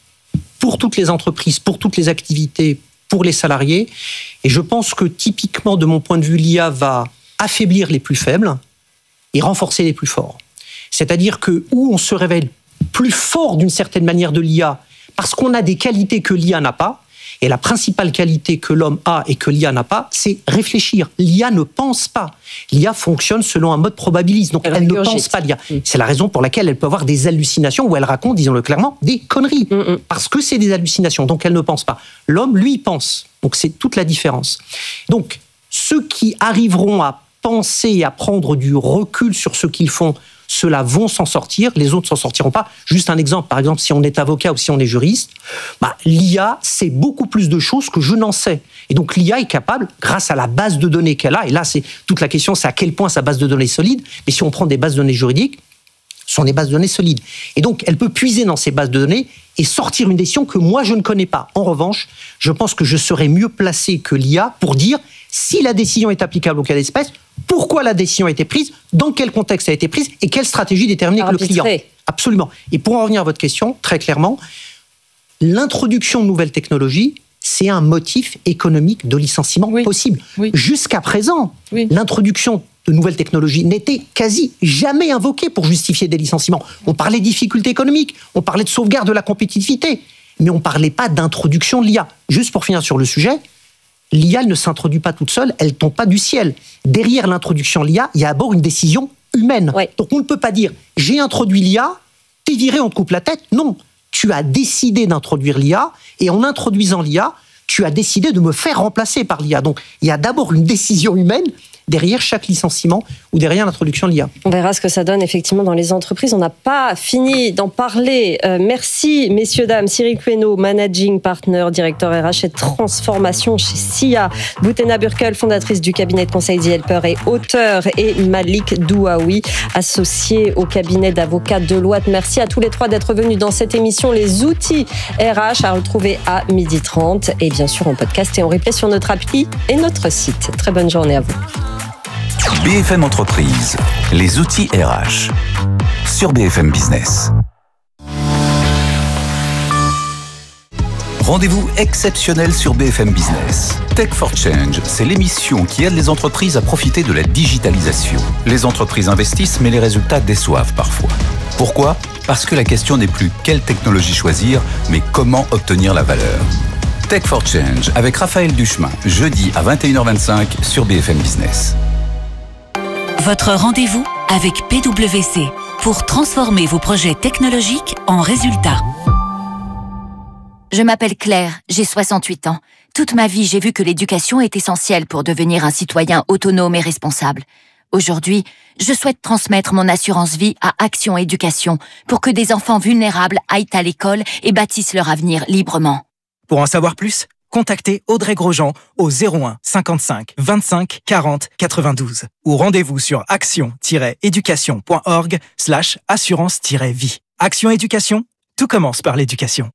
pour toutes les entreprises, pour toutes les activités, pour les salariés. Et je pense que typiquement, de mon point de vue, l'I A va affaiblir les plus faibles et renforcer les plus forts. C'est-à-dire que où on se révèle plus fort d'une certaine manière de l'I A parce qu'on a des qualités que l'I A n'a pas. Et la principale qualité que l'homme a et que l'I A n'a pas, c'est réfléchir. L'I A ne pense pas. L'I A fonctionne selon un mode probabiliste. Donc, elle, elle ne pense pas l'I A. Mm. C'est la raison pour laquelle elle peut avoir des hallucinations où elle raconte, disons-le clairement, des conneries. Mm-mm. Parce que c'est des hallucinations. Donc, elle ne pense pas. L'homme, lui, pense. Donc, c'est toute la différence. Donc, ceux qui arriveront à penser et à prendre du recul sur ce qu'ils font, ceux-là vont s'en sortir, les autres s'en sortiront pas. Juste un exemple, par exemple, si on est avocat ou si on est juriste, bah, l'I A sait beaucoup plus de choses que je n'en sais. Et donc l'I A est capable, grâce à la base de données qu'elle a, et là c'est toute la question, c'est à quel point sa base de données est solide, mais si on prend des bases de données juridiques, ce sont des bases de données solides. Et donc elle peut puiser dans ces bases de données et sortir une décision que moi je ne connais pas. En revanche, je pense que je serais mieux placé que l'I A pour dire si la décision est applicable au cas d'espèce, pourquoi la décision a été prise, dans quel contexte elle a été prise et quelle stratégie déterminée avec le client. Absolument. Et pour en revenir à votre question, très clairement, l'introduction de nouvelles technologies, c'est un motif économique de licenciement oui. possible. Oui. Jusqu'à présent, oui. l'introduction de nouvelles technologies n'était quasi jamais invoquée pour justifier des licenciements. On parlait de difficultés économiques, on parlait de sauvegarde de la compétitivité, mais on ne parlait pas d'introduction de l'I A. Juste pour finir sur le sujet, l'I A ne s'introduit pas toute seule, elle ne tombe pas du ciel. Derrière l'introduction de l'I A, il y a d'abord une décision humaine. Ouais. Donc on ne peut pas dire « j'ai introduit l'I A, t'es viré, on te coupe la tête ». Non, tu as décidé d'introduire l'I A et en introduisant l'I A, tu as décidé de me faire remplacer par l'I A. Donc il y a d'abord une décision humaine derrière chaque licenciement ou derrière l'introduction de l'I A. On verra ce que ça donne effectivement dans les entreprises. On n'a pas fini d'en parler. Euh, merci, messieurs, dames. Cyril Queneau, Managing Partner, directeur R H et transformation chez S I A. Boutena Burkel, fondatrice du cabinet de conseil The Helper et auteur. Et Malik Douaoui, associé au cabinet d'avocats Deloitte. Merci à tous les trois d'être venus dans cette émission. Les outils R H à retrouver à midi trente et bien sûr en podcast et en replay sur notre appli et notre site. Très bonne journée à vous. B F M Entreprise, les outils R H, sur B F M Business. Rendez-vous exceptionnel sur B F M Business. Tech for Change, c'est l'émission qui aide les entreprises à profiter de la digitalisation. Les entreprises investissent, mais les résultats déçoivent parfois. Pourquoi ? Parce que la question n'est plus quelle technologie choisir, mais comment obtenir la valeur. Tech for Change avec Raphaël Duchemin, jeudi à vingt et une heures vingt-cinq sur B F M Business. Votre rendez-vous avec P W C pour transformer vos projets technologiques en résultats. Je m'appelle Claire, j'ai soixante-huit ans. Toute ma vie, j'ai vu que l'éducation est essentielle pour devenir un citoyen autonome et responsable. Aujourd'hui, je souhaite transmettre mon assurance vie à Action Éducation pour que des enfants vulnérables aillent à l'école et bâtissent leur avenir librement. Pour en savoir plus, contactez Audrey Grosjean au zéro un cinquante-cinq vingt-cinq quarante quatre-vingt-douze ou rendez-vous sur action-éducation.org slash assurance-vie. Action Éducation, tout commence par l'éducation.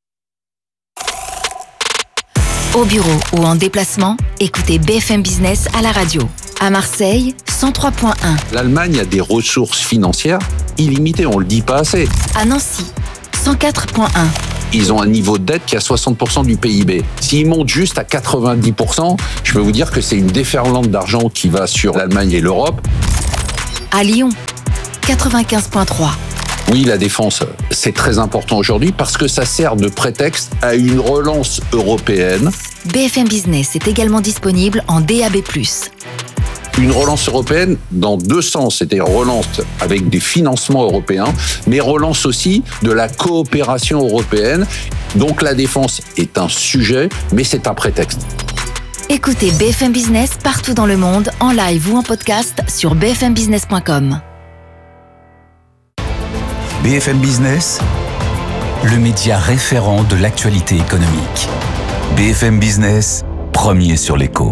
Au bureau ou en déplacement, écoutez B F M Business à la radio. À Marseille, cent trois point un. L'Allemagne a des ressources financières illimitées, on le dit pas assez. À Nancy, cent quatre point un. Ils ont un niveau de dette qui est à soixante pour cent du P I B. S'ils montent juste à quatre-vingt-dix pour cent, je peux vous dire que c'est une déferlante d'argent qui va sur l'Allemagne et l'Europe. À Lyon, quatre-vingt-quinze point trois. Oui, la défense, c'est très important aujourd'hui parce que ça sert de prétexte à une relance européenne. B F M Business est également disponible en D A B plus. Une relance européenne dans deux sens, c'est-à-dire relance avec des financements européens, mais relance aussi de la coopération européenne. Donc la défense est un sujet, mais c'est un prétexte. Écoutez B F M Business partout dans le monde, en live ou en podcast sur b f m business point com. B F M Business, le média référent de l'actualité économique. B F M Business, premier sur l'écho.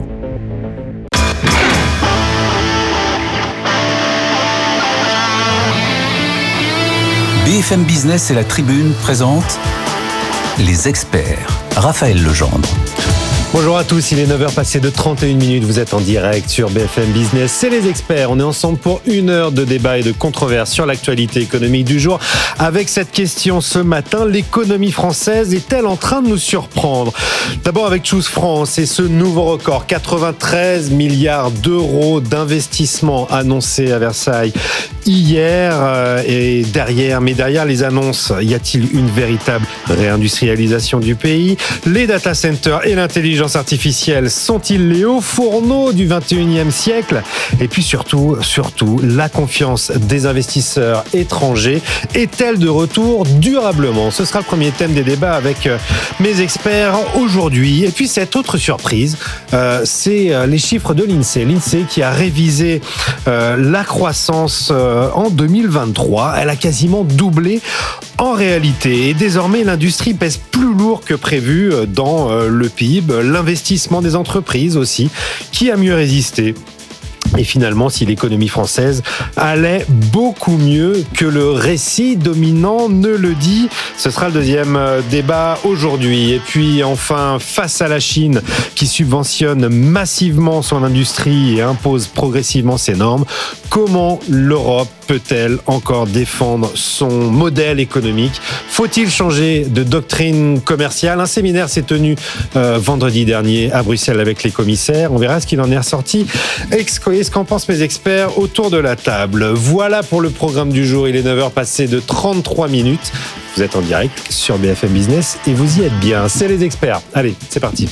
B F M Business et la Tribune présentent les experts. Raphaël Legendre. Bonjour à tous, il est neuf heures passées de trente et une minutes, vous êtes en direct sur B F M Business, c'est les experts, on est ensemble pour une heure de débat et de controverse sur l'actualité économique du jour, avec cette question ce matin, l'économie française est-elle en train de nous surprendre ? D'abord avec Choose France et ce nouveau record, quatre-vingt-treize milliards d'euros d'investissement annoncés à Versailles hier, et derrière, mais derrière les annonces, y a-t-il une véritable réindustrialisation du pays ? Les data centers et l'intelligence artificielle sont-ils les hauts fourneaux du vingt et unième siècle ? Et puis surtout, surtout, la confiance des investisseurs étrangers est-elle de retour durablement ? Ce sera le premier thème des débats avec mes experts aujourd'hui. Et puis cette autre surprise, euh, c'est les chiffres de l'INSEE. L'INSEE qui a révisé euh, la croissance euh, en deux mille vingt-trois. Elle a quasiment doublé en réalité. Et désormais, l'industrie pèse plus lourd que prévu dans euh, le P I B. L'investissement des entreprises aussi, qui a mieux résisté. Et finalement, si l'économie française allait beaucoup mieux que le récit dominant ne le dit, ce sera le deuxième débat aujourd'hui. Et puis enfin, face à la Chine qui subventionne massivement son industrie et impose progressivement ses normes, comment l'Europe peut-elle encore défendre son modèle économique ? Faut-il changer de doctrine commerciale ? Un séminaire s'est tenu euh, vendredi dernier à Bruxelles avec les commissaires. On verra ce qu'il en est ressorti. Est-ce qu'en pensent mes experts autour de la table ? Voilà pour le programme du jour. Il est neuf heures passées de trente-trois minutes. Vous êtes en direct sur B F M Business et vous y êtes bien. C'est les experts. Allez, c'est parti.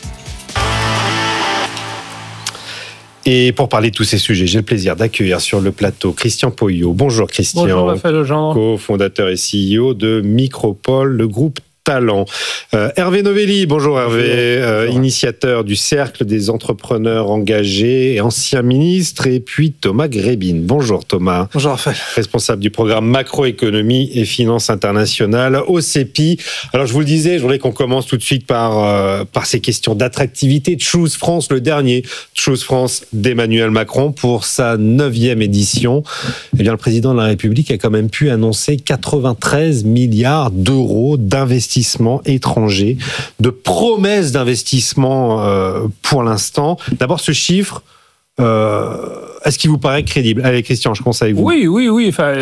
Et pour parler de tous ces sujets, j'ai le plaisir d'accueillir sur le plateau Christian Poyot. Bonjour Christian. Bonjour Raphaël Legendre. Co-fondateur et C E O de Micropole, le groupe Talent. Euh, Hervé Novelli, bonjour Hervé, bonjour. Euh, initiateur du Cercle des entrepreneurs engagés et ancien ministre, et puis Thomas Grébine. Bonjour Thomas. Bonjour Raphaël. Responsable du programme macroéconomie et finances internationales au C E P I. Alors je vous le disais, je voudrais qu'on commence tout de suite par, euh, par ces questions d'attractivité. Choose France, le dernier Choose France d'Emmanuel Macron pour sa neuvième édition. Eh bien, le président de la République a quand même pu annoncer quatre-vingt-treize milliards d'euros d'investissement étrangers, de promesses d'investissement euh, pour l'instant. D'abord, ce chiffre, euh, est-ce qu'il vous paraît crédible ? Allez, Christian, je commence avec vous. Oui, oui, oui. Enfin,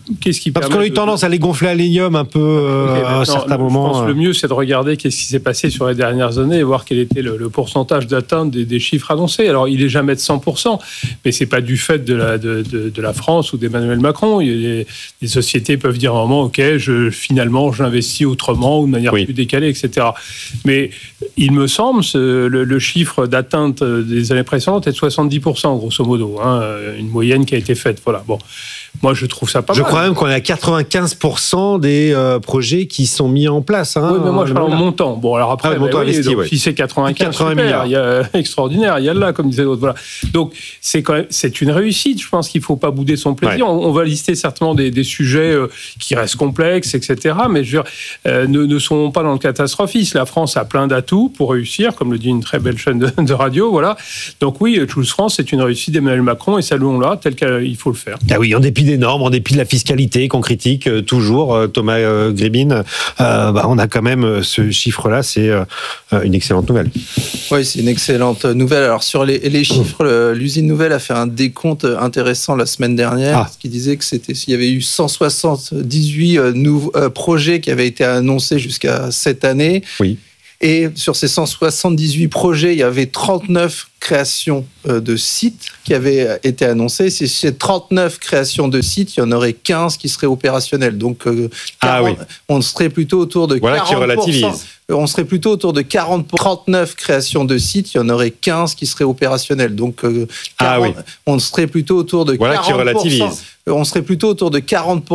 qu'est-ce qui Parce qu'on a eu tendance de... à les gonfler à l'hélium un peu euh, okay, à un certain moment. Je pense que le mieux, c'est de regarder qu'est-ce qui s'est passé sur les dernières années et voir quel était le, le pourcentage d'atteinte des, des chiffres annoncés. Alors, il n'est jamais de cent pour cent, mais ce n'est pas du fait de la, de, de, de la France ou d'Emmanuel Macron. Il y a des, des sociétés peuvent dire à un moment, OK, je, finalement, j'investis autrement ou de manière oui. plus décalée, et cetera. Mais il me semble, ce, le, le chiffre d'atteinte des années précédentes est de soixante-dix pour cent, grosso modo, hein, une moyenne qui a été faite. Voilà, bon. Moi, je trouve ça pas je mal. Je crois même qu'on est à quatre-vingt-quinze pour cent des euh, projets qui sont mis en place. Hein, oui, mais moi, je parle en montant. Bon, alors après, ah, montant oui, investi, donc, ouais. si c'est quatre-vingt-quinze, quatre-vingts super, milliards. Il y a, extraordinaire, il y a là, comme disait l'autre. Voilà. Donc, c'est quand même, c'est une réussite. Je pense qu'il ne faut pas bouder son plaisir. Ouais. On, on va lister certainement des, des sujets euh, qui restent complexes, et cetera. Mais je veux dire, euh, ne, ne sont pas dans le catastrophisme. La France a plein d'atouts pour réussir, comme le dit une très belle chaîne de, de radio. Voilà. Donc oui, Choose France, c'est une réussite d'Emmanuel Macron et saluons-la tel qu'il faut le faire. Ah oui, en dépit des normes, en dépit de la fiscalité qu'on critique euh, toujours, euh, Thomas euh, Gribin, euh, bah, on a quand même euh, ce chiffre-là, c'est euh, une excellente nouvelle. Oui, c'est une excellente nouvelle. Alors sur les, les chiffres, mmh. l'usine Nouvelle a fait un décompte intéressant la semaine dernière, ah. qui disait que c'était, il y avait eu cent soixante-dix-huit euh, nouveaux euh, projets qui avaient été annoncés jusqu'à cette année. Oui. Et sur ces cent soixante-dix-huit projets, il y avait trente-neuf créations de sites qui avaient été annoncées. Si ces trente-neuf créations de sites, il y en aurait quinze qui seraient opérationnels. Donc, euh, quarante, ah oui. on serait plutôt autour de voilà quarante pour cent. Qui relativise. On serait plutôt autour de quarante pour cent. trente-neuf créations de sites, il y en aurait quinze qui seraient opérationnels. Donc, euh, quarante, ah oui. on serait plutôt autour de voilà quarante pour cent. Qui relativise. On serait plutôt autour de quarante pour cent